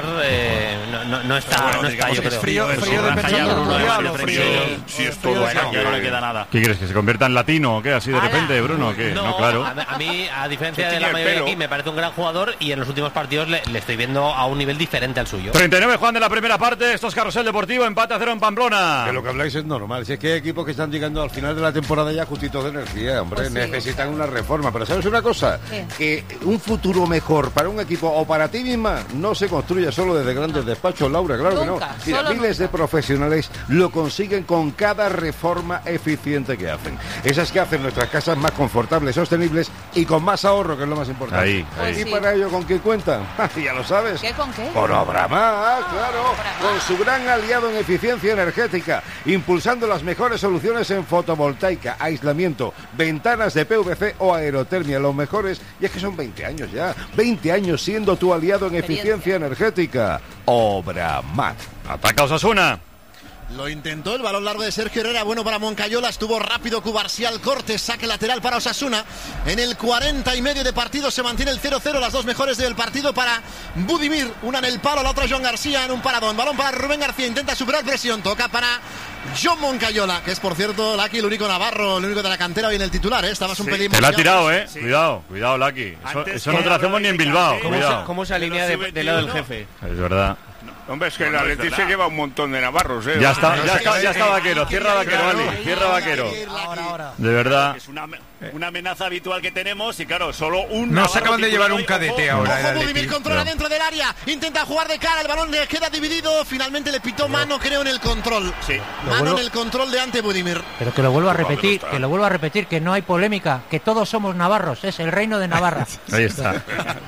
No está, yo creo. Frío de pensando en Mundial o frío. Sí, es todo. Bueno, ya no le queda nada. ¿Qué quieres? ¿Que se convierta en latino o qué? Así de repente, Bruno, ¿o qué? No, claro. A mí, a diferencia Que de tiene la el mayoría pelo. aquí, me parece un gran jugador y en los últimos partidos le estoy viendo a un nivel diferente al suyo. 39 Juan de la primera parte, esto es Carrusel Deportivo, empate a 0 en Pamplona. Que lo que habláis es normal. Si es que hay equipos que están llegando al final de la temporada ya justitos de energía, hombre, Pues sí. necesitan una reforma. Pero ¿sabes una cosa? ¿Qué? Que un futuro mejor para un equipo o para ti misma no se construye solo desde grandes despachos, Laura, claro Nunca, que no. Mira, solo miles de profesionales lo consiguen con cada reforma eficiente que hacen. Esas que hacen nuestras casas más confortables, sostenibles y con más ahorro, que es lo más importante. Ahí. Pues ¿Y sí. para ello con qué cuentan? Ya lo sabes. ¿Qué con qué? Con Obramar, claro, Obramar. con su gran aliado en eficiencia energética, impulsando las mejores soluciones en fotovoltaica, aislamiento, ventanas de PVC o aerotermia, los mejores, y es que son 20 años ya, 20 años siendo tu aliado en eficiencia energética. Obramar. Ataca Osasuna. Lo intentó, el balón largo de Sergio Herrera, bueno para Moncayola, estuvo rápido Cubarsí al corte, saque lateral para Osasuna. En el 40 y medio de partido se mantiene el 0-0, las dos mejores del partido para Budimir, una en el palo, la otra Joan García en un paradón. Balón para Rubén García, intenta superar presión, toca para John Moncayola, que es por cierto, Laki, el único navarro, el único de la cantera hoy en el titular, estabas un pelín... Te la ha tirado, Sí. Cuidado, Laki. Antes Eso no que te lo hacemos ni en Bilbao, cuidado. ¿Cómo se alinea del lado del jefe? Es verdad. Hombre, es que el Atleti se lleva un montón de navarros, ¿eh? Ya está Vaquero, cierra Vaquero, Ali, cierra Vaquero. Ahora. De verdad. Es una amenaza habitual que tenemos y claro, solo un... No se navarro acaban de llevar titular un hoy, cadete ojo. ahora. Ojo, Budimir controla dentro del área, intenta jugar de cara, el balón le queda dividido, finalmente le pitó mano, creo, en el control. Sí. Mano en el control de ante Budimir. Pero que lo vuelvo a repetir, que no hay polémica, que todos somos navarros, es el reino de Navarra. Ahí está.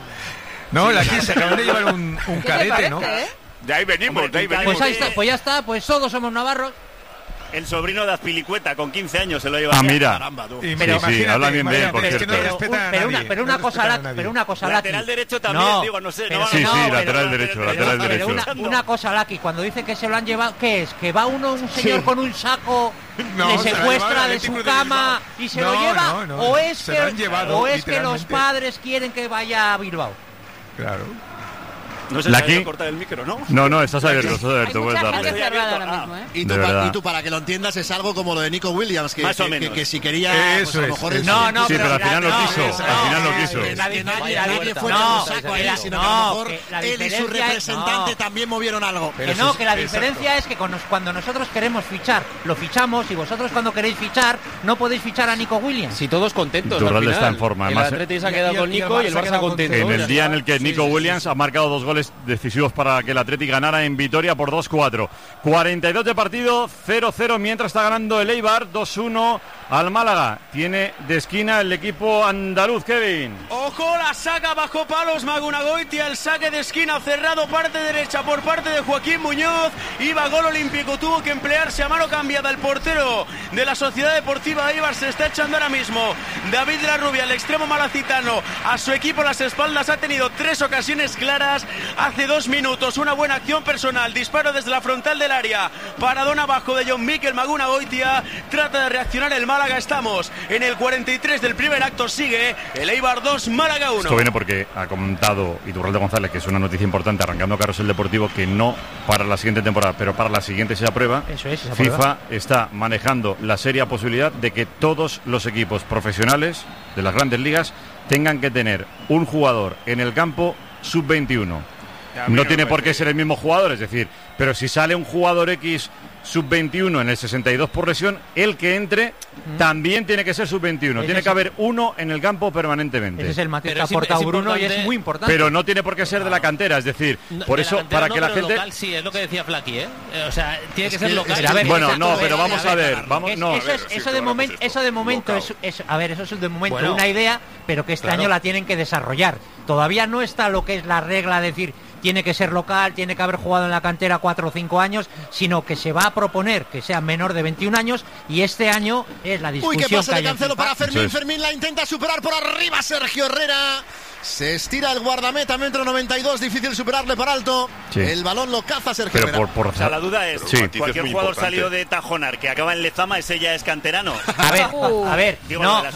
No, aquí se acaban de llevar un ¿Qué te cadete, parece, ¿no? De ahí venimos, Hombre, de ahí venimos. Pues ahí está, pues ya está, pues todos somos navarros. El sobrino de Azpilicueta, con 15 años, se lo lleva. Ah, mira. Caramba, tú. Y Pero- sí, habla bien de él, por es que no cierto. respetan a Pero nadie, una no cosa, respetan a nadie. pero una cosa, Laki. Lateral derecho también, digo, no sé. pero- no, Sí, no, sí, pero- lateral derecho, lateral Pero derecho. una cosa, Laki, cuando dice que se lo han llevado, ¿qué es? ¿Que va un señor Sí. con un saco, No, le se lo ha llevado secuestra el de Atlético su de cama Bilbao. y se No, lo lleva? no, no, ¿O es se lo han llevado, o es que los literalmente. padres quieren que vaya a Bilbao? Claro. No se ¿La sabe aquí? cortar el micro, ¿no? No, estás abierto, Hay puedes mucha darle. gente cerrada ahora mismo, ¿eh? Y De tú, verdad. y tú, para que lo entiendas, es algo como lo de Nico Williams, que, Más o que- menos. que si quería, Eso pues a lo es, mejor... eso en No, su- no, Sí, pero al final no quiso, al final no quiso. Que nadie fue No, con un saco ahí, que la- sino que a no, lo mejor que la él y su diferencia es- representante no. también movieron algo. Que no, que la diferencia es que cuando nosotros queremos fichar, lo fichamos, y vosotros cuando queréis fichar, no podéis fichar a Nico Williams. Si todos contentos. Iturralde al final. está en forma, El además, Atleti se ha quedado con y el Nico y el Barça se ha Barça quedado contento. En contento. el día en el que Nico Williams ha marcado 2 goles goles decisivos para que el Athletic ganara en Vitoria por 2-4. 42 de partido, 0-0, mientras está ganando el Eibar 2-1 al Málaga. Tiene de esquina el equipo andaluz, Kevin. Ojo, la saca bajo palos Magunagoitia, el saque de esquina cerrado, parte derecha por parte de Joaquín Muñoz. Iba gol olímpico, tuvo que emplearse a mano cambiada el portero de la Sociedad Deportiva Eibar. Se está echando ahora mismo David de la Rubia, el extremo malacitano, a su equipo las espaldas. Ha tenido 3 ocasiones claras hace 2 minutos, una buena acción personal, disparo desde la frontal del área, paradón abajo de John Mikel Magunagoitia. Trata de reaccionar el Málaga. Estamos en el 43 del primer acto, sigue el Eibar 2, Málaga 1. Esto viene porque ha comentado Iturralde González, que es una noticia importante, arrancando Carrusel Deportivo, que no para la siguiente temporada, pero para la siguiente se aprueba. Eso es, FIFA está manejando la seria posibilidad de que todos los equipos profesionales de las grandes ligas tengan que tener un jugador en el campo sub-21. No tiene por qué ser el mismo jugador, es decir, pero si sale un jugador X sub-21 en el 62 por lesión, el que entre también tiene que ser sub-21. Tiene que haber uno en el campo permanentemente. Ese es el matiz que ha aportado Bruno y es muy importante. Pero no tiene por qué ser de la cantera, es decir, por eso, para que la gente... Local, sí, es lo que decía Flaky, ¿eh? O sea, tiene que ser local. Bueno, no, pero vamos a ver. Eso de momento es una idea, pero que este año la tienen que desarrollar. Todavía no está lo que es la regla de decir tiene que ser local, tiene que haber jugado en la cantera 4 o 5 años, sino que se va a proponer que sea menor de 21 años y este año es la discusión. Uy, qué pase de Cancelo para Fermín. Fermín la intenta superar por arriba Sergio Herrera. Se estira el guardameta, metro 92, difícil superarle para alto. Sí. El balón lo caza Sergio Herrera. O sea, la duda es, cualquier jugador salido de Tajonar que acaba en Lezama, ese ya es canterano. A ver, que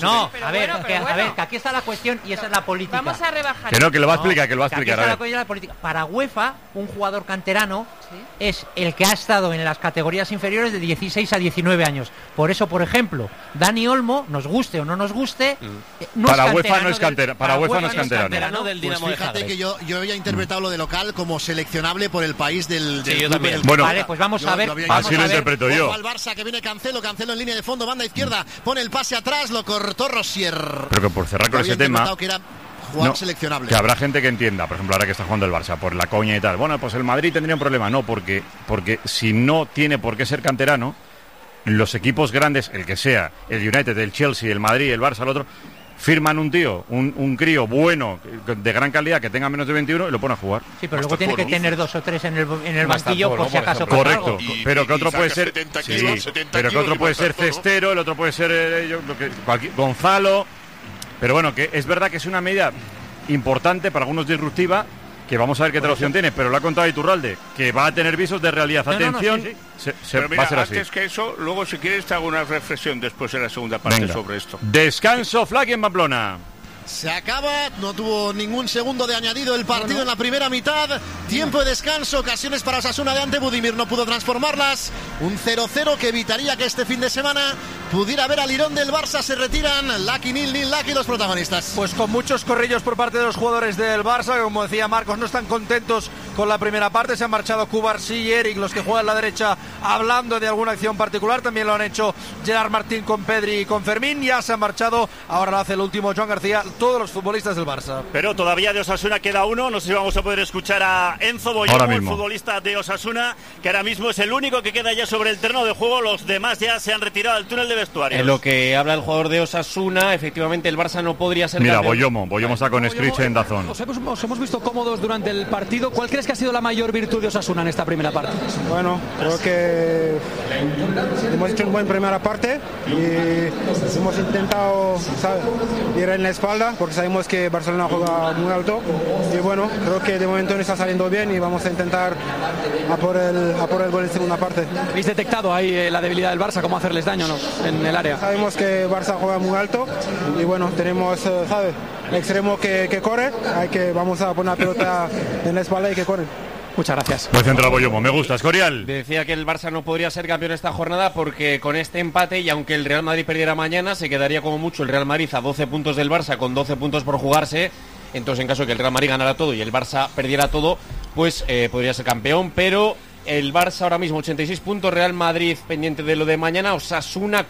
aquí está la cuestión y esa es la política. Vamos a rebajar. Que lo va a explicar, que lo va a explicar. Aquí está la política. Para UEFA, un jugador canterano es el que ha estado en las categorías inferiores de 16 a 19 años. Por eso, por ejemplo, Dani Olmo, nos guste o no nos guste, para UEFA no es canterano. Para UEFA no es canterano. Del Dinamo de Zagreb. Que yo había interpretado lo de local como seleccionable por el país del yo también. Bueno, vale, pues vamos a ver. Así lo interpreto yo. Al Barça que viene Cancelo en línea de fondo, banda izquierda, pone el pase atrás, lo cortó Rosier. Pero que por cerrar con ese tema, que era jugador seleccionable. Que habrá gente que entienda, por ejemplo, ahora que está jugando el Barça, por la coña y tal. Bueno, pues el Madrid tendría un problema. No, porque si no tiene por qué ser canterano, los equipos grandes, el que sea, el United, el Chelsea, el Madrid, el Barça, el otro, firman un tío, un crío bueno, de gran calidad, que tenga menos de 21 y lo pone a jugar. Sí, pero luego tiene que tener 2 o 3 en el banquillo por si acaso. Correcto, pero que otro puede ser pero que otro puede ser Cestero, el otro puede ser Gonzalo. Pero bueno, que es verdad que es una medida importante, para algunos disruptiva, que vamos a ver qué traducción tiene, pero lo ha contado Iturralde, que va a tener visos de realidad. Atención, pero mira, va a ser así. Antes que eso, luego si quieres te hago una reflexión después en la segunda parte sobre esto. Descanso, Flaky en Pamplona. Se acaba, no tuvo ningún segundo de añadido el partido en la primera mitad. Tiempo de descanso, ocasiones para Osasuna de ante Budimir, no pudo transformarlas. Un 0-0 que evitaría que este fin de semana pudiera ver al Lirón del Barça. Se retiran Lucky, Nil, Lucky, los protagonistas. Pues con muchos corrillos por parte de los jugadores del Barça, que como decía Marcos, no están contentos con la primera parte. Se han marchado Cubarsí y Eric, los que juegan a la derecha, hablando de alguna acción particular. También lo han hecho Gerard Martín con Pedri y con Fermín. Ya se han marchado, ahora lo hace el último Joan García, todos los futbolistas del Barça. Pero todavía de Osasuna queda uno. No sé si vamos a poder escuchar a Enzo Boyomo, el futbolista de Osasuna, que ahora mismo es el único que queda ya sobre el terreno de juego. Los demás ya se han retirado al túnel de vestuarios. En lo que habla el jugador de Osasuna, efectivamente el Barça no podría ser campeón. Boyomo está con Scritch en Dazón. Os hemos visto cómodos durante el partido. ¿Cuál crees que ha sido la mayor virtud de Osasuna en esta primera parte? Bueno, creo que hemos hecho una buena primera parte y hemos intentado ir en la espalda porque sabemos que Barcelona juega muy alto y bueno, creo que de momento no está saliendo bien y vamos a intentar a por el gol en segunda parte. ¿Habéis detectado ahí la debilidad del Barça, cómo hacerles daño, no, en el área? Sabemos que Barça juega muy alto y bueno, tenemos el extremo que corre, vamos a poner la pelota en la espalda y que corre. Muchas gracias. Buen central Boyomo, me gusta. Escorial. Decía que el Barça no podría ser campeón esta jornada porque con este empate, y aunque el Real Madrid perdiera mañana, se quedaría como mucho el Real Madrid a 12 puntos del Barça con 12 puntos por jugarse. Entonces, en caso de que el Real Madrid ganara todo y el Barça perdiera todo, pues podría ser campeón, pero El Barça ahora mismo 86 puntos, Real Madrid pendiente de lo de mañana, Osasuna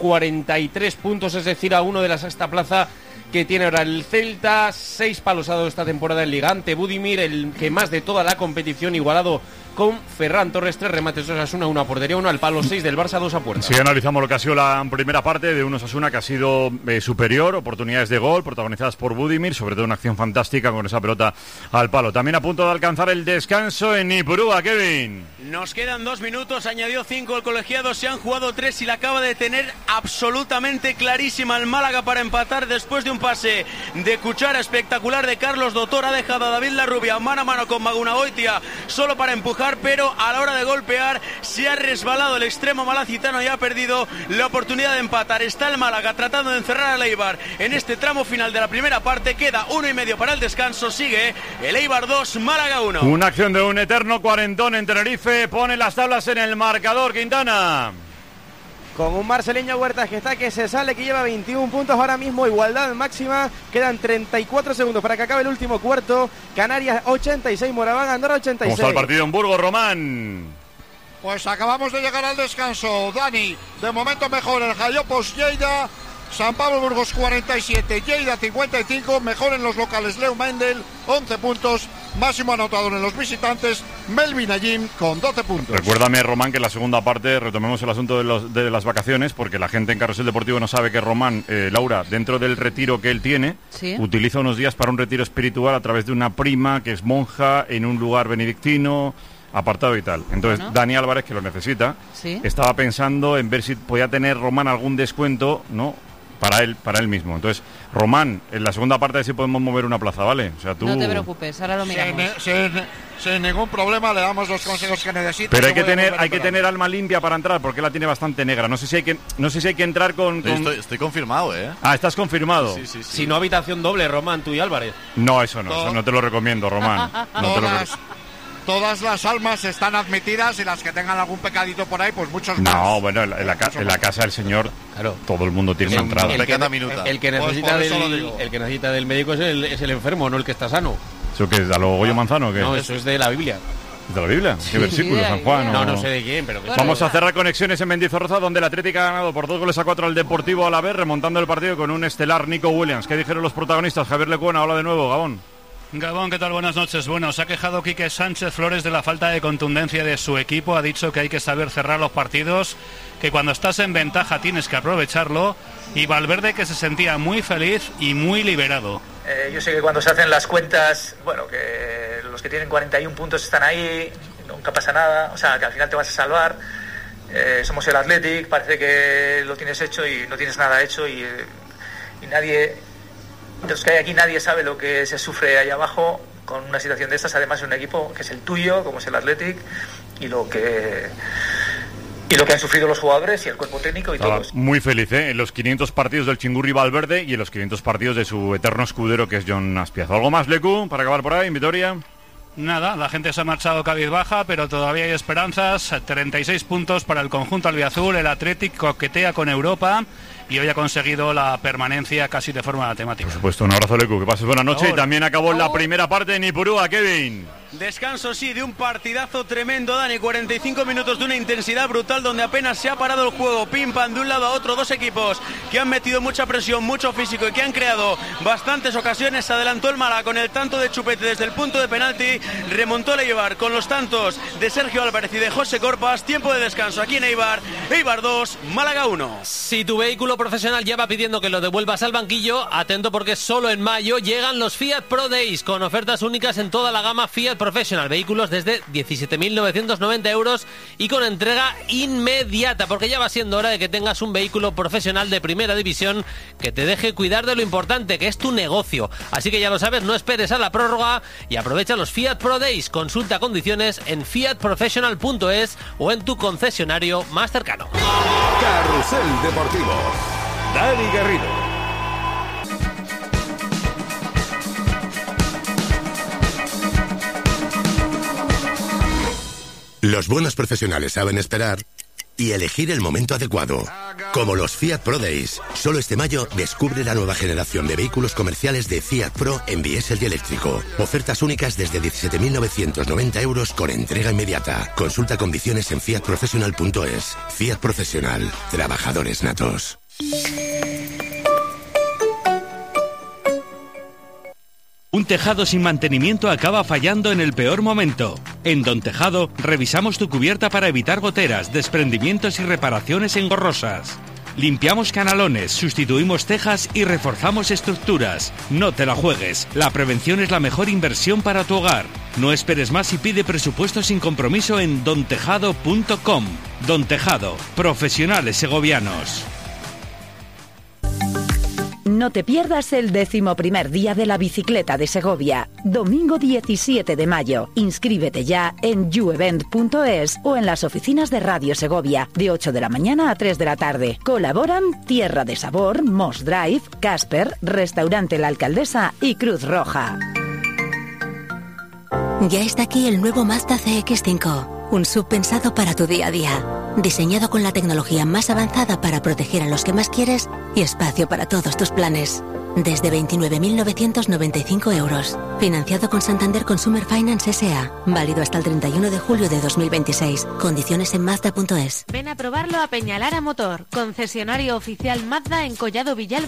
43 puntos, es decir, a uno de la sexta plaza que tiene ahora el Celta. 6 palos ha dado esta temporada en Liga ante Budimir, el que más de toda la competición, igualado con Ferran Torres. 3 remates de Osasuna, 1 a portería, 1 al palo, 6 del Barça, 2 a puerta. Si analizamos lo que ha sido la primera parte de un Osasuna que ha sido superior, oportunidades de gol protagonizadas por Budimir, sobre todo una acción fantástica con esa pelota al palo. También a punto de alcanzar el descanso en Ipurúa, Kevin. Nos quedan 2 minutos, añadió 5 el colegiado, se han jugado 3 y la acaba de tener absolutamente clarísima el Málaga para empatar después de un pase de cuchara espectacular de Carlos Dotor. Ha dejado a David Larrubia mano a mano con Magunagoitia solo para empujar, pero a la hora de golpear se ha resbalado el extremo malacitano y ha perdido la oportunidad de empatar. Está el Málaga tratando de encerrar al Eibar en este tramo final de la primera parte. Queda 1,5 para el descanso. Sigue el Eibar 2, Málaga 1. Una acción de un eterno cuarentón en Tenerife pone las tablas en el marcador, Quintana. Con un marceleño Huertas que se sale, que lleva 21 puntos ahora mismo, igualdad máxima, quedan 34 segundos para que acabe el último cuarto. Canarias 86, Moraván Andorra 86. ¿Cómo está el partido en Burgos, Román? Pues acabamos de llegar al descanso, Dani. De momento mejor el Jayopos Lleida, San Pablo Burgos 47, Lleida 55, mejor en los locales Leo Mendel, 11 puntos. Máximo anotador en los visitantes, Melvin Ayim con 12 puntos. Recuérdame, Román, que en la segunda parte retomemos el asunto de las vacaciones, porque la gente en Carrusel Deportivo no sabe que Román, Laura, dentro del retiro que él tiene, ¿sí?, utiliza unos días para un retiro espiritual a través de una prima que es monja en un lugar benedictino, apartado y tal. Entonces, bueno, Dani Álvarez, que lo necesita, ¿sí?, estaba pensando en ver si podía tener Román algún descuento, ¿no?, para él mismo. Entonces, Román, en la segunda parte sí podemos mover una plaza, ¿vale? O sea, tú... No te preocupes, ahora lo miramos. Sin ningún problema, le damos los consejos que necesita. Pero hay que tener alma limpia para entrar, porque la tiene bastante negra. No sé si hay que entrar con... Estoy confirmado, ¿eh? Ah, ¿estás confirmado? Sí. Si no, habitación doble, Román, tú y Álvarez. No, eso no te lo recomiendo, Román. Todas las almas están admitidas y las que tengan algún pecadito por ahí, pues muchos más. No, bueno, en la casa del Señor, claro, todo el mundo tiene una entrada. El que necesita del médico es el enfermo, no el que está sano. ¿Eso qué es? ¿A lo Goyo Manzano o qué? No, eso es de la Biblia. ¿De la Biblia? ¿Qué versículo, San Juan? No sé de quién, pero... Vamos a cerrar conexiones en Mendizorroza, donde el Atlético ha ganado por 2-4 al Deportivo Alavés, remontando el partido con un estelar Nico Williams. ¿Qué dijeron los protagonistas? Javier Lecuona, hola de nuevo, Gabón. Gabón, ¿qué tal? Buenas noches. Bueno, se ha quejado Quique Sánchez Flores de la falta de contundencia de su equipo. Ha dicho que hay que saber cerrar los partidos, que cuando estás en ventaja tienes que aprovecharlo. Y Valverde, que se sentía muy feliz y muy liberado. Yo sé que cuando se hacen las cuentas, bueno, que los que tienen 41 puntos están ahí, nunca pasa nada, o sea, que al final te vas a salvar. Somos el Athletic, parece que lo tienes hecho y no tienes nada hecho y nadie... De los que hay aquí nadie sabe lo que se sufre ahí abajo con una situación de estas, además en un equipo que es el tuyo, como es el Athletic, y lo que han sufrido los jugadores y el cuerpo técnico y todos. Muy feliz, en los 500 partidos del Chingurri Valverde y en los 500 partidos de su eterno escudero, que es Jon Azpiazu. ¿Algo más, Lecu, para acabar por ahí en Vitoria? Nada, la gente se ha marchado cabizbaja, pero todavía hay esperanzas. 36 puntos para el conjunto albiazul. El Athletic coquetea con Europa y hoy ha conseguido la permanencia casi de forma matemática. Por supuesto, un abrazo, Lecu, que pases buena noche. Y también acabó la primera parte en Ipurúa, Kevin. Descanso, sí, de un partidazo tremendo, Dani. 45 minutos de una intensidad brutal donde apenas se ha parado el juego. Pim pam de un lado a otro, dos equipos que han metido mucha presión, mucho físico y que han creado bastantes ocasiones. Se adelantó el Málaga con el tanto de Chupete desde el punto de penalti. Remontó el Eibar con los tantos de Sergio Álvarez y de José Corpas. Tiempo de descanso aquí en Eibar. Eibar 2, Málaga 1. Si tu vehículo profesional lleva pidiendo que lo devuelvas al banquillo, atento porque solo en mayo llegan los Fiat Pro Days con ofertas únicas en toda la gama Fiat Professional. Vehículos desde 17.990 euros y con entrega inmediata, porque ya va siendo hora de que tengas un vehículo profesional de primera división que te deje cuidar de lo importante, que es tu negocio. Así que ya lo sabes, no esperes a la prórroga y aprovecha los Fiat Pro Days. Consulta condiciones en fiatprofessional.es o en tu concesionario más cercano. Carrusel Deportivo. Dani Garrido. Los buenos profesionales saben esperar y elegir el momento adecuado. Como los Fiat Pro Days. Solo este mayo descubre la nueva generación de vehículos comerciales de Fiat Pro en diésel y eléctrico. Ofertas únicas desde 17.990 euros con entrega inmediata. Consulta condiciones en fiatprofessional.es. Fiat Profesional. Trabajadores natos. Un tejado sin mantenimiento acaba fallando en el peor momento. En Don Tejado revisamos tu cubierta para evitar goteras, desprendimientos y reparaciones engorrosas. Limpiamos canalones, sustituimos tejas y reforzamos estructuras. No te la juegues, la prevención es la mejor inversión para tu hogar. No esperes más y pide presupuesto sin compromiso en dontejado.com. Don Tejado, profesionales segovianos. No te pierdas el 11º día de la bicicleta de Segovia, domingo 17 de mayo. Inscríbete ya en youevent.es o en las oficinas de Radio Segovia, de 8 de la mañana a 3 de la tarde. Colaboran Tierra de Sabor, Moss Drive, Casper, Restaurante La Alcaldesa y Cruz Roja. Ya está aquí el nuevo Mazda CX-5, un SUV pensado para tu día a día. Diseñado con la tecnología más avanzada para proteger a los que más quieres y espacio para todos tus planes. Desde 29.995 euros. Financiado con Santander Consumer Finance S.A. Válido hasta el 31 de julio de 2026. Condiciones en Mazda.es. Ven a probarlo a Peñalara Motor, concesionario oficial Mazda en Collado Villalba.